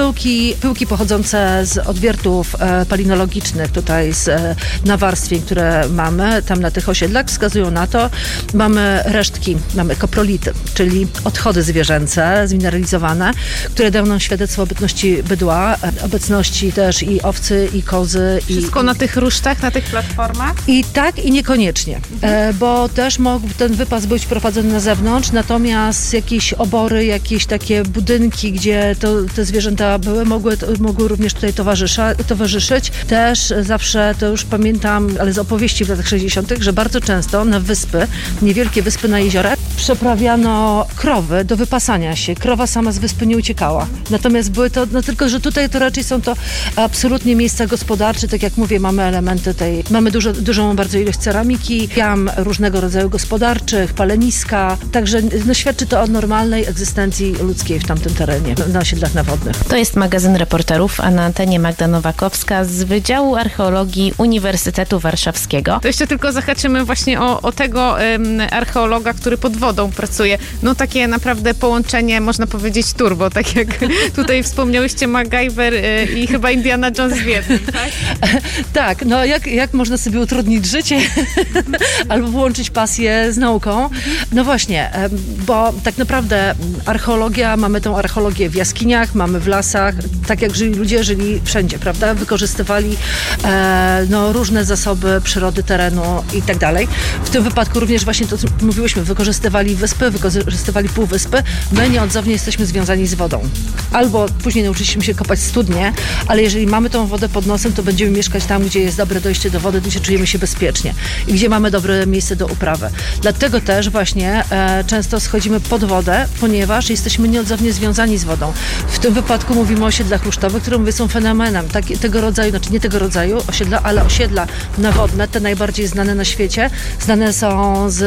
pyłki, pyłki pochodzące z odwiertów e, palinologicznych, tutaj z e, nawarstwień, które mamy tam na tych osiedlach, wskazują na to. Mamy resztki, mamy koprolity, czyli odchody zwierzęce zmineralizowane, które dają nam świadectwo obecności bydła, e, obecności też i owcy, i kozy. Wszystko i, na tych rusztach, na tych platformach? I tak, i niekoniecznie, e, bo też mógł ten wypas być prowadzony na zewnątrz, natomiast jakieś obory, jakieś takie budynki, gdzie to, te zwierzęta były, mogły, mogły również tutaj towarzysza, towarzyszyć. Też zawsze, to już pamiętam, ale z opowieści w latach sześćdziesiątych, że bardzo często na wyspy, niewielkie wyspy na jeziorach, przeprawiano krowy do wypasania się. Krowa sama z wyspy nie uciekała. Natomiast były to, no tylko, że tutaj to raczej są to absolutnie miejsca gospodarcze, tak jak mówię, mamy elementy tej, mamy dużo, dużą bardzo ilość ceramiki, jam różnego rodzaju gospodarczych, paleniska, także no, świadczy to o normalnej egzystencji ludzkiej w tamtym terenie, na osiedlach nawodnych. To jest magazyn reporterów, a na antenie Magda Nowakowska z Wydziału Archeologii Uniwersytetu Warszawskiego. To jeszcze tylko zahaczymy właśnie o, o tego um, archeologa, który pod wodą pracuje. No takie naprawdę połączenie, można powiedzieć turbo, tak jak tutaj wspomniałyście, MacGyver y, i chyba Indiana Jones w jednym, tak? Tak, no jak, jak można sobie utrudnić życie albo połączyć pasję z nauką? No właśnie, bo tak naprawdę archeologia, mamy tą archeologię w jaskiniach, mamy w lasach, tak jak żyli ludzie, żyli wszędzie, prawda? Wykorzystywali e, no, różne zasoby przyrody, terenu i tak dalej. W tym wypadku również właśnie to, co mówiłyśmy, wykorzystywali wyspy, wykorzystywali półwyspy. My nieodzownie jesteśmy związani z wodą. Albo później nauczyliśmy się kopać studnie, ale jeżeli mamy tą wodę pod nosem, to będziemy mieszkać tam, gdzie jest dobre dojście do wody, gdzie czujemy się bezpiecznie i gdzie mamy dobre miejsce do uprawy. Dlatego też właśnie e, często schodzimy pod wodę, ponieważ jesteśmy nieodzownie związani z wodą. W tym wypadku mówimy o osiedlach rusztowych, które mówię są fenomenem tak, tego rodzaju, znaczy nie tego rodzaju osiedla, ale osiedla nawodne, te najbardziej znane na świecie. Znane są z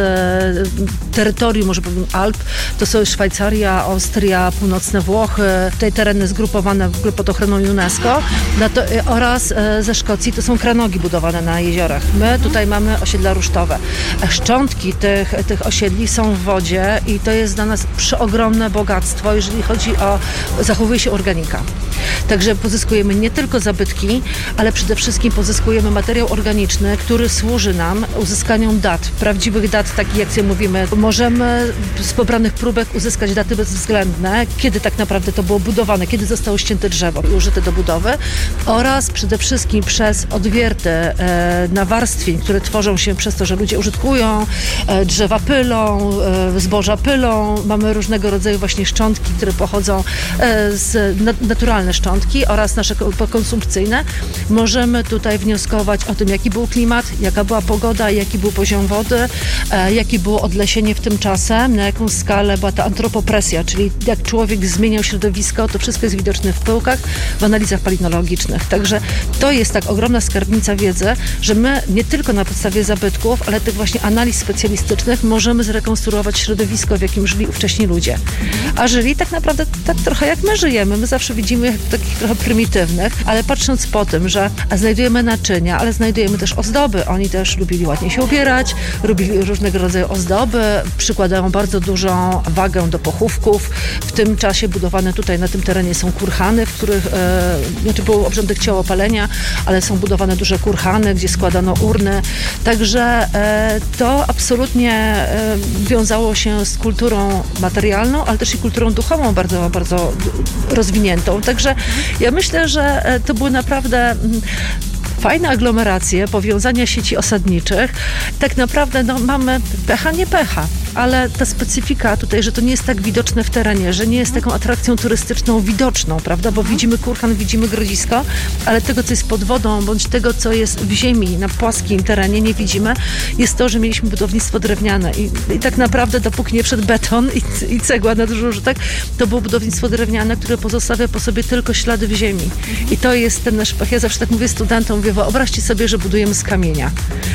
e, terytorium, może powiem Alp, to są Szwajcaria, Austria, północne Włochy, te tereny zgrupowane w pod ochroną UNESCO no to, e, oraz e, ze Szkocji to są kranogi budowane na jeziorach. My tutaj mamy osiedla rusztowe. Szczątki tych, tych osiedli są w wodzie i to jest dla nas przeogromne bogactwo, jeżeli chodzi o zachowuje się organika. Także pozyskujemy nie tylko zabytki, ale przede wszystkim pozyskujemy materiał organiczny, który służy nam uzyskaniu dat, prawdziwych dat, takich jak sobie mówimy. Możemy z pobranych próbek uzyskać daty bezwzględne, kiedy tak naprawdę to było budowane, kiedy zostało ścięte drzewo i użyte do budowy oraz przede wszystkim przez odwierty e, nawarstwień, które tworzą się przez to, że ludzie użytkują, e, drzewa pylą, e, zboża pylą. Mamy różnego rodzaju właśnie szczątki, które pochodzą e, z na, naturalne szczątki oraz nasze konsumpcyjne. Możemy tutaj wnioskować o tym, jaki był klimat, jaka była pogoda, jaki był poziom wody, e, jakie było odlesienie w tym czasem, na jaką skalę była ta antropopresja, czyli jak człowiek zmieniał środowisko, to wszystko jest widoczne w pyłkach, w analizach palinologicznych. Także to jest tak ogromna skarbnica wiedzy, że my nie tylko na podstawie zabytków, ale tych właśnie analiz specjalistycznych możemy zrekonstruować środowisko, w jakim żyli ówcześni ludzie. A żyli tak naprawdę tak trochę jak my żyjemy. My zawsze widzimy jak takich trochę prymitywnych, ale patrząc po tym, że znajdujemy naczynia, ale znajdujemy też ozdoby. Oni też lubili ładnie się ubierać, robili różnego rodzaju ozdoby, przykładają bardzo dużą wagę do pochówków. W tym czasie budowane tutaj na tym terenie są kurhany, w których, e, znaczy był obrządek ciałopalenia, ale są budowane duże kurhany, gdzie składano urny. Także e, to absolutnie e, wiązało się z kulturą materialną, ale też i kulturą duchową bardzo, bardzo rozwiniętą. Także ja myślę, że to były naprawdę mm, fajne aglomeracje, powiązania sieci osadniczych. Tak naprawdę no, mamy pecha, nie pecha, ale ta specyfika tutaj, że to nie jest tak widoczne w terenie, że nie jest taką atrakcją turystyczną widoczną, prawda, bo widzimy kurhan, widzimy grodzisko, ale tego, co jest pod wodą, bądź tego, co jest w ziemi, na płaskim terenie nie widzimy, jest to, że mieliśmy budownictwo drewniane i, i tak naprawdę dopóki nie wszedł beton i, i cegła na dużo użytek, to było budownictwo drewniane, które pozostawia po sobie tylko ślady w ziemi. I to jest ten nasz pech. Ja zawsze tak mówię studentom, mówię, wyobraźcie sobie, że budujemy z kamienia.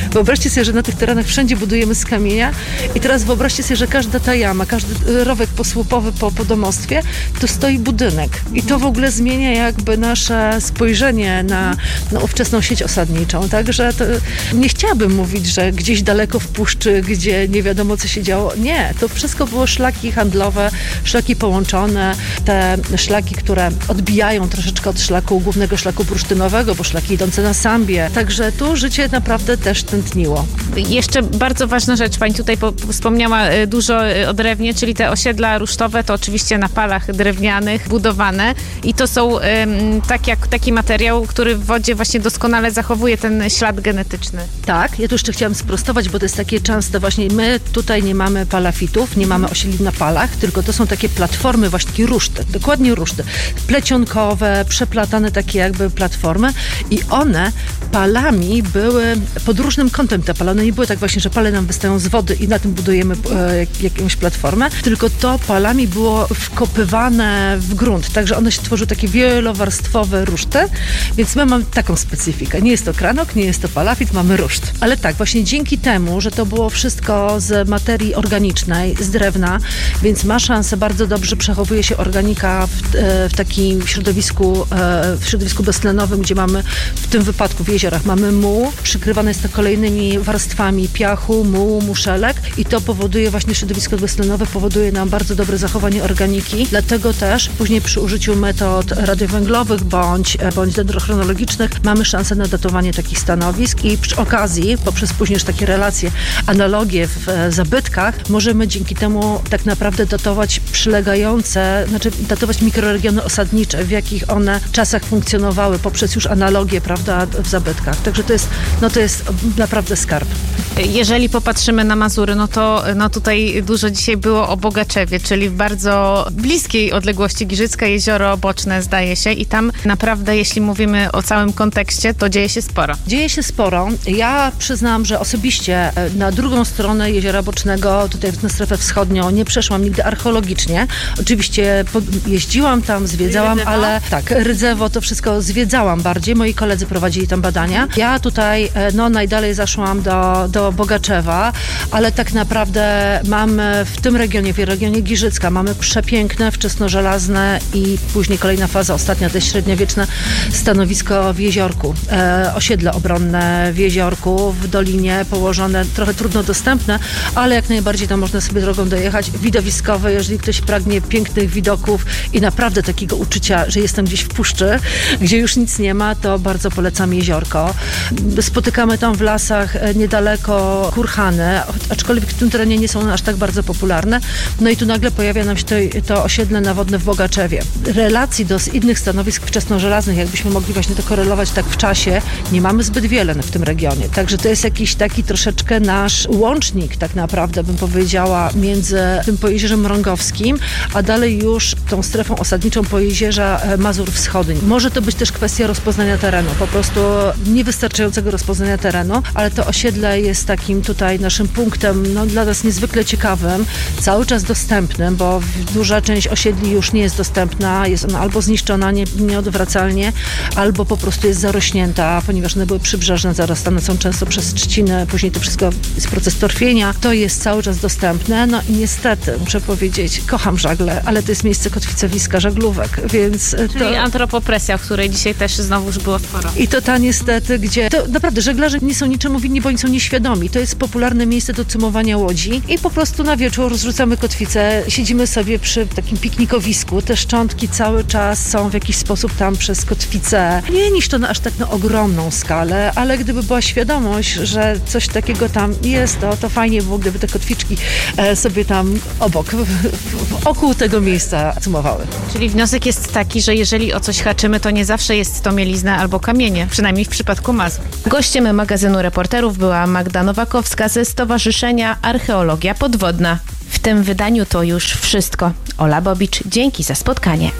Wyobraźcie sobie, że na tych terenach wszędzie budujemy z kamienia i teraz wyobraźcie sobie, że każda ta jama, każdy rowek posłupowy po, po domostwie, to stoi budynek. I to w ogóle zmienia jakby nasze spojrzenie na, na ówczesną sieć osadniczą. Także to, nie chciałabym mówić, że gdzieś daleko w puszczy, gdzie nie wiadomo co się działo. Nie, to wszystko było szlaki handlowe, szlaki połączone, te szlaki, które odbijają troszeczkę od szlaku, głównego szlaku bursztynowego, bo szlaki idące na Sambię. Także tu życie naprawdę też tętniło. Jeszcze bardzo ważna rzecz, pani tutaj po, wspomniała dużo o drewnie, czyli te osiedla rusztowe to oczywiście na palach drewnianych budowane i to są um, tak jak, taki materiał, który w wodzie właśnie doskonale zachowuje ten ślad genetyczny. Tak, ja tu jeszcze chciałam sprostować, bo to jest takie częste właśnie, my tutaj nie mamy palafitów, nie mamy osiedli na palach, tylko to są takie platformy, właśnie takie ruszty, dokładnie ruszty, plecionkowe, przeplatane takie jakby platformy i one palami były pod różnym kątem te pale. One nie były tak właśnie, że pale nam wystają z wody i na tym budujemy e, jakąś platformę, tylko to palami było wkopywane w grunt, także one się tworzyły takie wielowarstwowe ruszty, więc my mamy taką specyfikę. Nie jest to kranok, nie jest to palafit, mamy ruszt. Ale tak, właśnie dzięki temu, że to było wszystko z materii organicznej, z drewna, więc ma szansę, bardzo dobrze przechowuje się organika w, w takim środowisku, w środowisku beztlenowym, gdzie mamy w tym wypadku w jeziorach mamy muł, przykrywane jest to kolejnymi warstwami piachu, mułu, muszelek i to powoduje właśnie środowisko beztlenowe, powoduje nam bardzo dobre zachowanie organiki, dlatego też później przy użyciu metod radiowęglowych bądź, bądź dendrochronologicznych mamy szansę na datowanie takich stanowisk i przy okazji, poprzez później już takie relacje, analogie w zabytkach, możemy dzięki temu tak naprawdę datować przylegające, znaczy datować mikroregiony osadnicze, w jakich one czasach funkcjonowały, poprzez już analogię, prawda, w zabytkach. Także to jest, no to jest naprawdę skarb. Jeżeli popatrzymy na Mazury, no to no tutaj dużo dzisiaj było o Bogaczewie, czyli w bardzo bliskiej odległości Giżycka, jezioro Boczne zdaje się i tam naprawdę, jeśli mówimy o całym kontekście, to dzieje się sporo. Dzieje się sporo. Ja przyznam, że osobiście na drugą stronę Jeziora Bocznego, tutaj na strefę wschodnią, nie przeszłam nigdy archeologicznie. Oczywiście jeździłam tam, zwiedzałam, Rydzewo? ale tak, Rydzewo to wszystko zwiedzałam bardziej. Moi koledzy prowadzili tam badania. Ja tutaj, no najdalej zaszłam do, do Bogaczewa, ale tak naprawdę mamy w tym regionie, w regionie Giżycka, mamy przepiękne, wczesnożelazne i później kolejna faza, ostatnia, to jest średniowieczne stanowisko w Jeziorku. E, osiedle obronne w Jeziorku, w dolinie położone, trochę trudno dostępne, ale jak najbardziej tam można sobie drogą dojechać. Widowiskowe, jeżeli ktoś pragnie pięknych widoków i naprawdę takiego uczucia, że jestem gdzieś w puszczy, gdzie już nic nie ma, to bardzo polecam Jeziorko. Spotykamy tam w lasach niedaleko kurhany, aczkolwiek w tym terenie nie są one aż tak bardzo popularne. No i tu nagle pojawia nam się to, to osiedle nawodne w Bogaczewie. Relacji do innych stanowisk wczesnożelaznych, jakbyśmy mogli właśnie to korelować tak w czasie, nie mamy zbyt wiele w tym regionie. Także to jest jakiś taki troszeczkę nasz łącznik, tak naprawdę bym powiedziała, między tym Pojezierzem Mrągowskim, a dalej już tą strefą osadniczą Pojezierza Mazur Wschodnich. Może to być też kwestia rozpoznania terenu, po prostu niewystarczającego rozpoznania terenu, ale to osiedle jest takim tutaj naszym punktem, no, dla nas niezwykle ciekawym, cały czas dostępnym, bo duża część osiedli już nie jest dostępna, jest ona albo zniszczona nie, nieodwracalnie, albo po prostu jest zarośnięta, ponieważ one były przybrzeżne, zarastane są często przez trzcinę, później to wszystko jest proces torfienia, to jest cały czas dostępne, no i niestety, muszę powiedzieć, kocham żagle, ale to jest miejsce kotwicowiska żaglówek, więc Czyli to... antropopresja, o której dzisiaj też znowu już było sporo. I to ta niestety, gdzie, to naprawdę żeglarze nie są niczemu winni, bo oni są nieświadomi. To jest popularne miejsce do cumowania łodzi i po prostu na wieczór zrzucamy kotwicę, siedzimy sobie przy takim piknikowisku, te szczątki cały czas są w jakiś sposób tam przez kotwicę nie niszczone aż tak na ogromną skalę, ale gdyby była świadomość, że coś takiego tam jest, to, to fajnie było, gdyby te kotwiczki e, sobie tam obok, w, w, wokół tego miejsca cumowały. Czyli wniosek jest taki, że jeżeli o coś haczymy, to nie zawsze jest to mielizna albo kamienie, przynajmniej w przypadku Mazur. Gościem magazynu Reporterów była Magda Nowakowska ze Stowarzyszenia Archeologia Podwodna. W tym wydaniu to już wszystko. Ola Bobicz, dzięki za spotkanie.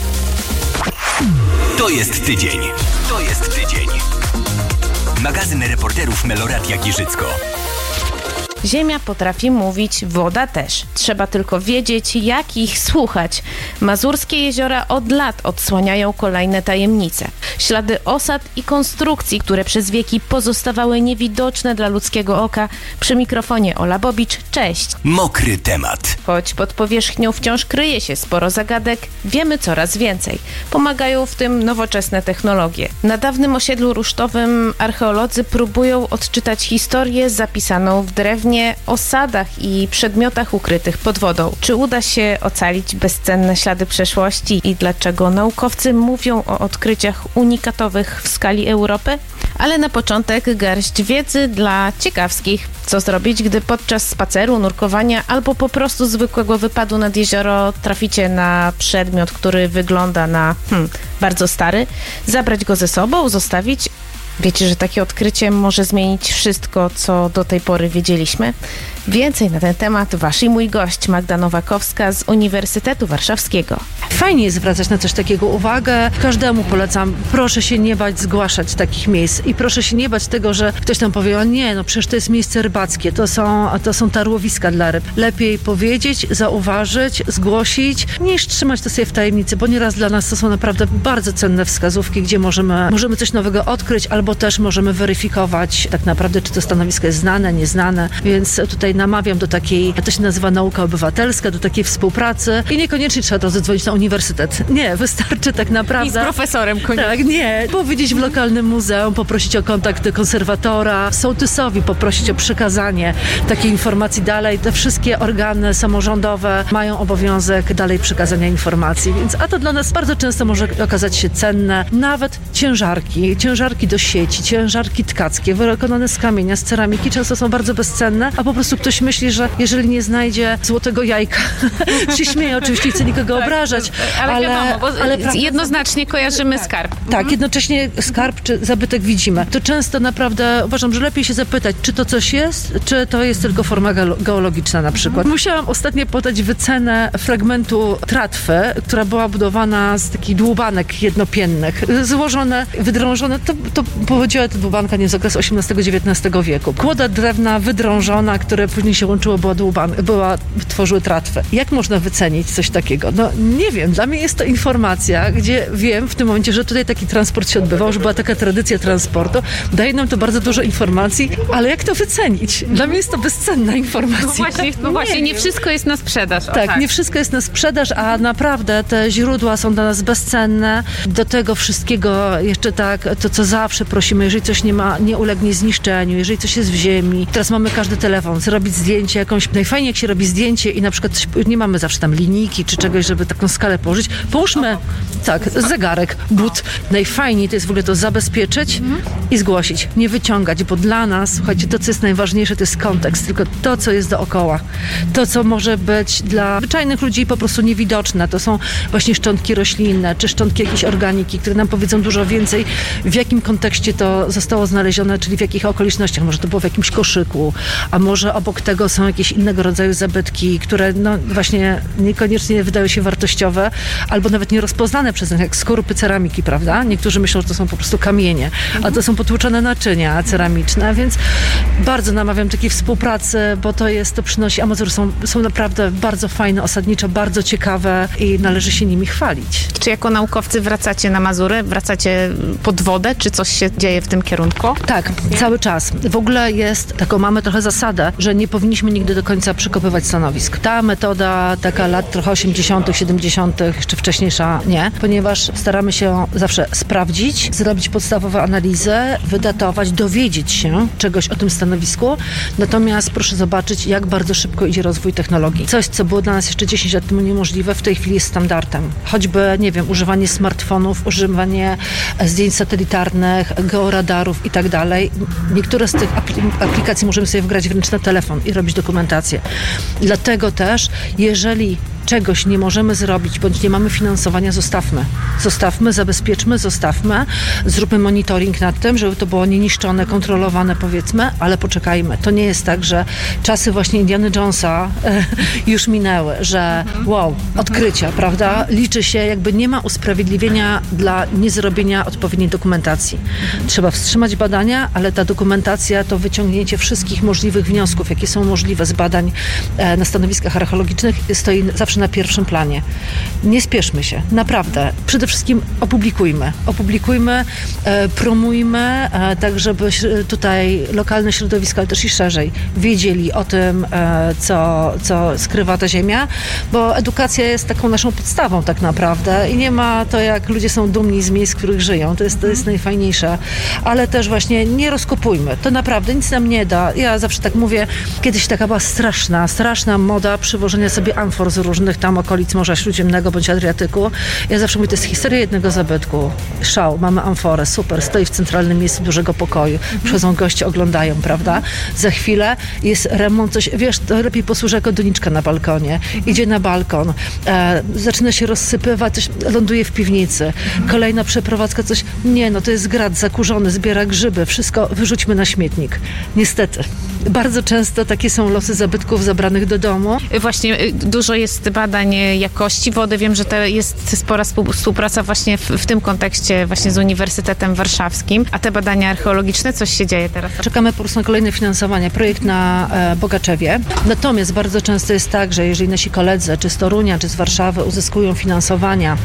To jest tydzień. To jest tydzień. Magazyn Reporterów Meloradia Giżycko. Ziemia potrafi mówić, woda też. Trzeba tylko wiedzieć, jak ich słuchać. Mazurskie jeziora od lat odsłaniają kolejne tajemnice. Ślady osad i konstrukcji, które przez wieki pozostawały niewidoczne dla ludzkiego oka. Przy mikrofonie Ola Bobicz, cześć. Mokry temat. Choć pod powierzchnią wciąż kryje się sporo zagadek, wiemy coraz więcej. Pomagają w tym nowoczesne technologie. Na dawnym osiedlu rusztowym archeolodzy próbują odczytać historię zapisaną w drewnie o sadach i przedmiotach ukrytych pod wodą. Czy uda się ocalić bezcenne ślady przeszłości i dlaczego naukowcy mówią o odkryciach unikatowych w skali Europy? Ale na początek garść wiedzy dla ciekawskich. Co zrobić, gdy podczas spaceru, nurkowania albo po prostu zwykłego wypadu nad jezioro traficie na przedmiot, który wygląda na hmm, bardzo stary? Zabrać go ze sobą, zostawić? Wiecie, że takie odkrycie może zmienić wszystko, co do tej pory wiedzieliśmy? Więcej na ten temat wasz i mój gość, Magda Nowakowska z Uniwersytetu Warszawskiego. Fajnie jest zwracać na coś takiego uwagę. Każdemu polecam, proszę się nie bać zgłaszać takich miejsc i proszę się nie bać tego, że ktoś tam powie, o nie, no przecież to jest miejsce rybackie, to są, to są tarłowiska dla ryb. Lepiej powiedzieć, zauważyć, zgłosić, niż trzymać to sobie w tajemnicy, bo nieraz dla nas to są naprawdę bardzo cenne wskazówki, gdzie możemy, możemy coś nowego odkryć, albo też możemy weryfikować tak naprawdę, czy to stanowisko jest znane, nieznane, więc tutaj namawiam do takiej, to się nazywa nauka obywatelska, do takiej współpracy i niekoniecznie trzeba od razu dzwonić na uniwersytet. Nie, wystarczy tak naprawdę... I z profesorem koniecznie. Tak, nie. Powiedzieć w lokalnym muzeum, poprosić o kontakt konserwatora, sołtysowi poprosić o przekazanie takiej informacji dalej. Te wszystkie organy samorządowe mają obowiązek dalej przekazania informacji, więc a to dla nas bardzo często może okazać się cenne. Nawet ciężarki, ciężarki do sieci, ciężarki tkackie, wykonane z kamienia, z ceramiki, często są bardzo bezcenne, a po prostu ktoś myśli, że jeżeli nie znajdzie złotego jajka, się śmieje oczywiście, nie chcę nikogo tak, obrażać, ale, ale, wiadomo, bo ale jednoznacznie kojarzymy tak, skarb. Tak, mhm. jednocześnie skarb czy zabytek widzimy. To często naprawdę uważam, że lepiej się zapytać, czy to coś jest, czy to jest tylko forma geologiczna na przykład. Mhm. Musiałam ostatnio podać wycenę fragmentu tratwy, która była budowana z takich dłubanek jednopiennych, złożone, wydrążone, to, to pochodziła ta dłubanka nie z okresu osiemnastego dziewiętnastego wieku. Kłoda drewna wydrążona, które później się łączyło, była dłuban, była, tworzyły tratwę. Jak można wycenić coś takiego? No nie wiem, dla mnie jest to informacja, gdzie wiem w tym momencie, że tutaj taki transport się odbywał, że była taka tradycja transportu. Daje nam to bardzo dużo informacji, ale jak to wycenić? Dla mnie jest to bezcenna informacja. No właśnie, no właśnie nie, nie wszystko jest na sprzedaż. Tak, tak, nie wszystko jest na sprzedaż, a naprawdę te źródła są dla nas bezcenne. Do tego wszystkiego jeszcze tak, to co zawsze prosimy, jeżeli coś nie ma, nie ulegnie zniszczeniu, jeżeli coś jest w ziemi. Teraz mamy każdy telefon, zrobić zdjęcie jakąś, najfajniej jak się robi zdjęcie i na przykład coś, nie mamy zawsze tam linijki czy czegoś, żeby taką skalę położyć. Połóżmy, tak, zegarek, but. Najfajniej to jest w ogóle to zabezpieczyć mhm. i zgłosić. Nie wyciągać, bo dla nas, słuchajcie, to co jest najważniejsze, to jest kontekst, tylko to, co jest dookoła. To, co może być dla zwyczajnych ludzi po prostu niewidoczne. To są właśnie szczątki roślinne, czy szczątki jakiejś organiki, które nam powiedzą dużo więcej, w jakim kontekście to zostało znalezione, czyli w jakich okolicznościach. Może to było w jakimś koszyku, a może obok tego są jakieś innego rodzaju zabytki, które no właśnie niekoniecznie wydają się wartościowe, albo nawet nierozpoznane przez nas, jak skorupy ceramiki, prawda? Niektórzy myślą, że to są po prostu kamienie, a to są potłuczone naczynia ceramiczne, więc bardzo namawiam takiej współpracy, bo to jest, to przynosi, a Mazury są, są naprawdę bardzo fajne, osadnicze, bardzo ciekawe i należy się nimi chwalić. Czy jako naukowcy wracacie na Mazury? Wracacie pod wodę? Czy coś się dzieje w tym kierunku? Tak, nie? Cały czas. W ogóle jest, taką mamy trochę zasadę, że nie powinniśmy nigdy do końca przykopywać stanowisk. Ta metoda taka lat trochę osiemdziesiątych, siedemdziesiątych czy wcześniejsza nie, ponieważ staramy się zawsze sprawdzić, zrobić podstawową analizę, wydatować, dowiedzieć się czegoś o tym stanowisku. Natomiast proszę zobaczyć, jak bardzo szybko idzie rozwój technologii. Coś, co było dla nas jeszcze dziesięć lat temu niemożliwe, w tej chwili jest standardem. Choćby, nie wiem, używanie smartfonów, używanie zdjęć satelitarnych, georadarów i tak dalej. Niektóre z tych aplikacji możemy sobie wgrać wręcz na telefon i robić dokumentację. Dlatego też, jeżeli czegoś nie możemy zrobić, bądź nie mamy finansowania, zostawmy. Zostawmy, zabezpieczmy, zostawmy, zróbmy monitoring nad tym, żeby to było nieniszczone, kontrolowane, powiedzmy, ale poczekajmy. To nie jest tak, że czasy właśnie Indiana Jonesa e, już minęły, że wow, odkrycia, prawda? Liczy się, jakby nie ma usprawiedliwienia dla niezrobienia odpowiedniej dokumentacji. Trzeba wstrzymać badania, ale ta dokumentacja to wyciągnięcie wszystkich możliwych wniosków, jakie są możliwe z badań e, na stanowiskach archeologicznych, stoi zawsze na pierwszym planie. Nie spieszmy się, naprawdę. Przede wszystkim opublikujmy. Opublikujmy, e, promujmy, e, tak żeby tutaj lokalne środowiska, ale też i szerzej, wiedzieli o tym, e, co, co skrywa ta ziemia, bo edukacja jest taką naszą podstawą tak naprawdę i nie ma to, jak ludzie są dumni z miejsc, w których żyją. To jest, to jest najfajniejsze. Ale też właśnie nie rozkopujmy. To naprawdę nic nam nie da. Ja zawsze tak mówię, kiedyś taka była straszna, straszna moda przywożenia sobie amfor z różnych tam okolic Morza Śródziemnego bądź Adriatyku. Ja zawsze mówię, to jest historia jednego zabytku. Szał, mamy amforę, super, stoi w centralnym miejscu dużego pokoju. Przychodzą goście, oglądają, prawda? Za chwilę jest remont, coś, wiesz, to lepiej posłuży jako doniczka na balkonie. Idzie na balkon, e, zaczyna się rozsypywać, coś ląduje w piwnicy. Kolejna przeprowadzka, coś, nie no, to jest grat zakurzony, zbiera grzyby, wszystko wyrzućmy na śmietnik. Niestety. Bardzo często takie są losy zabytków zabranych do domu. Właśnie dużo jest badań jakości wody. Wiem, że to jest spora współpraca właśnie w, w tym kontekście właśnie z Uniwersytetem Warszawskim. A te badania archeologiczne, coś się dzieje teraz? Czekamy po prostu na kolejne finansowanie. Projekt na e, Bogaczewie. Natomiast bardzo często jest tak, że jeżeli nasi koledzy, czy z Torunia, czy z Warszawy uzyskują finansowania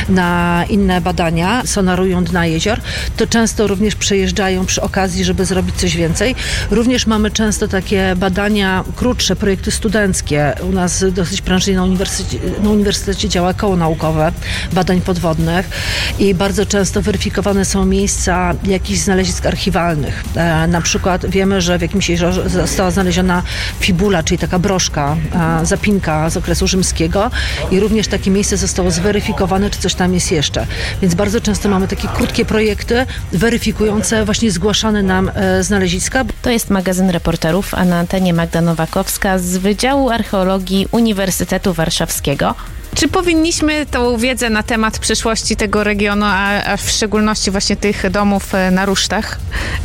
na inne badania, sonarują dna jezior, to często również przejeżdżają przy okazji, żeby zrobić coś więcej. Również mamy często takie badania krótsze, projekty studenckie. U nas dosyć prężnie na uniwersytecie, na uniwersytecie działa koło naukowe badań podwodnych i bardzo często weryfikowane są miejsca jakichś znalezisk archiwalnych. E, na przykład wiemy, że w jakimś jeziorze została znaleziona fibula, czyli taka broszka, e, zapinka z okresu rzymskiego i również takie miejsce zostało zweryfikowane, czy coś tam jest jeszcze. Więc bardzo często mamy takie krótkie projekty weryfikujące właśnie zgłaszane nam e, znaleziska. To jest magazyn Reporterów, a na antenie Magda Nowakowska z Wydziału Archeologii Uniwersytetu Warszawskiego. Czy powinniśmy tą wiedzę na temat przyszłości tego regionu, a, a w szczególności właśnie tych domów na rusztach,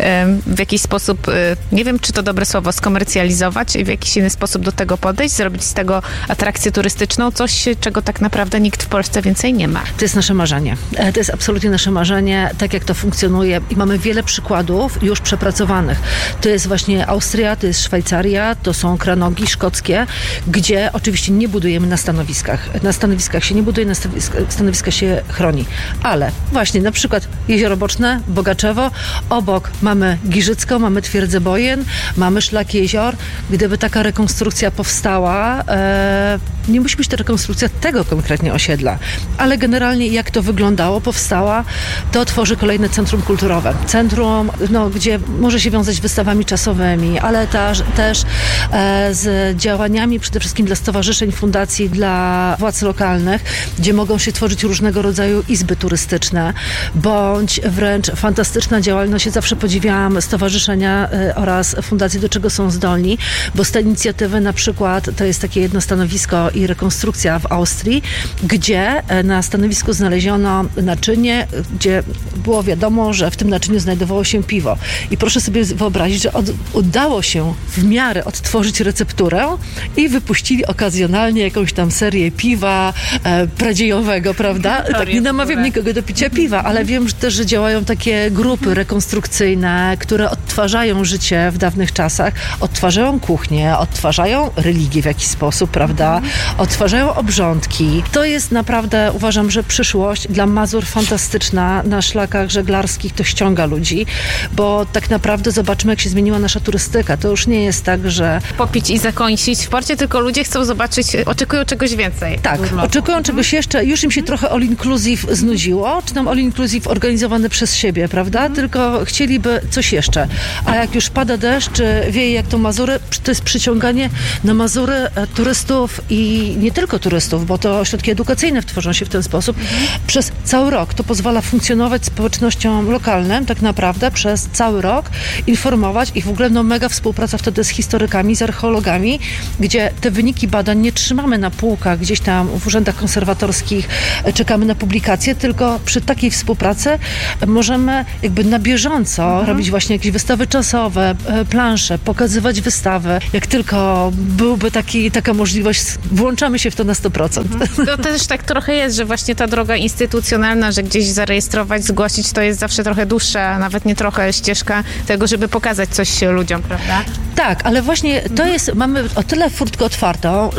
w jakiś sposób, nie wiem, czy to dobre słowo, skomercjalizować i w jakiś inny sposób do tego podejść, zrobić z tego atrakcję turystyczną, coś, czego tak naprawdę nikt w Polsce więcej nie ma? To jest nasze marzenie. To jest absolutnie nasze marzenie, tak jak to funkcjonuje i mamy wiele przykładów już przepracowanych. To jest właśnie Austria, to jest Szwajcaria, to są kranogi szkockie, gdzie oczywiście nie budujemy na stanowiskach. Na stanowiskach się nie buduje, na stanowiska się chroni. Ale właśnie na przykład Jezioro Boczne, Bogaczewo, obok mamy Giżycką, mamy Twierdzę Bojen, mamy Szlak Jezior. Gdyby taka rekonstrukcja powstała, e, nie musi być to rekonstrukcja tego konkretnie osiedla, ale generalnie jak to wyglądało, powstała, to tworzy kolejne centrum kulturowe. Centrum, no, gdzie może się wiązać z wystawami czasowymi, ale też, też e, z działaniami przede wszystkim dla stowarzyszeń, fundacji, dla władz lokalnych, gdzie mogą się tworzyć różnego rodzaju izby turystyczne, bądź wręcz fantastyczna działalność. Ja zawsze podziwiałam stowarzyszenia y, oraz fundacje, do czego są zdolni, bo z tej inicjatywy na przykład to jest takie jedno stanowisko i rekonstrukcja w Austrii, gdzie y, na stanowisku znaleziono naczynie, gdzie było wiadomo, że w tym naczyniu znajdowało się piwo. I proszę sobie wyobrazić, że od, udało się w miarę odtworzyć recepturę i wypuścili okazjonalnie jakąś tam serię piwa e, pradziejowego, prawda? Tak, nie namawiam nikogo do picia piwa, ale wiem że też, że działają takie grupy rekonstrukcyjne, które odtwarzają życie w dawnych czasach, odtwarzają kuchnię, odtwarzają religię w jakiś sposób, prawda? Odtwarzają obrządki. To jest naprawdę, uważam, że przyszłość dla Mazur fantastyczna na szlakach żeglarskich, to ściąga ludzi, bo tak naprawdę zobaczmy, jak się zmieniła nasza turystyka. To już nie jest tak, że... Popić i zakąsić w porcie, tylko ludzie chcą zobaczyć, oczekują czegoś więcej. Tak, oczekują czegoś jeszcze, już im się trochę all inclusive znudziło, czy tam all inclusive organizowany przez siebie, prawda? Mhm. Tylko chcieliby coś jeszcze. A jak już pada deszcz, czy wieje jak to Mazury, to jest przyciąganie na Mazury turystów i nie tylko turystów, bo to ośrodki edukacyjne tworzą się w ten sposób. Mhm. Przez cały rok. To pozwala funkcjonować społecznościom lokalnym tak naprawdę przez cały rok, informować i w ogóle no mega współpraca wtedy z historykami, z archeologami, gdzie te wyniki badań nie trzymamy na półkach gdzieś tam w urzędach konserwatorskich, czekamy na publikacje, tylko przy takiej współpracy możemy jakby na bieżąco mhm. robić właśnie jakieś wystawy czasowe, plansze, pokazywać wystawy. Jak tylko byłby taki, taka możliwość, włączamy się w to na sto procent. Mhm. To też tak trochę jest, że właśnie ta droga instytucjonalna, że gdzieś zarejestrować, zgłosić, to jest zawsze trochę dłuższa, nawet nie trochę ścieżka tego, żeby pokazać coś ludziom, prawda? Tak, ale właśnie to jest, mamy o tyle furtkę otwartą,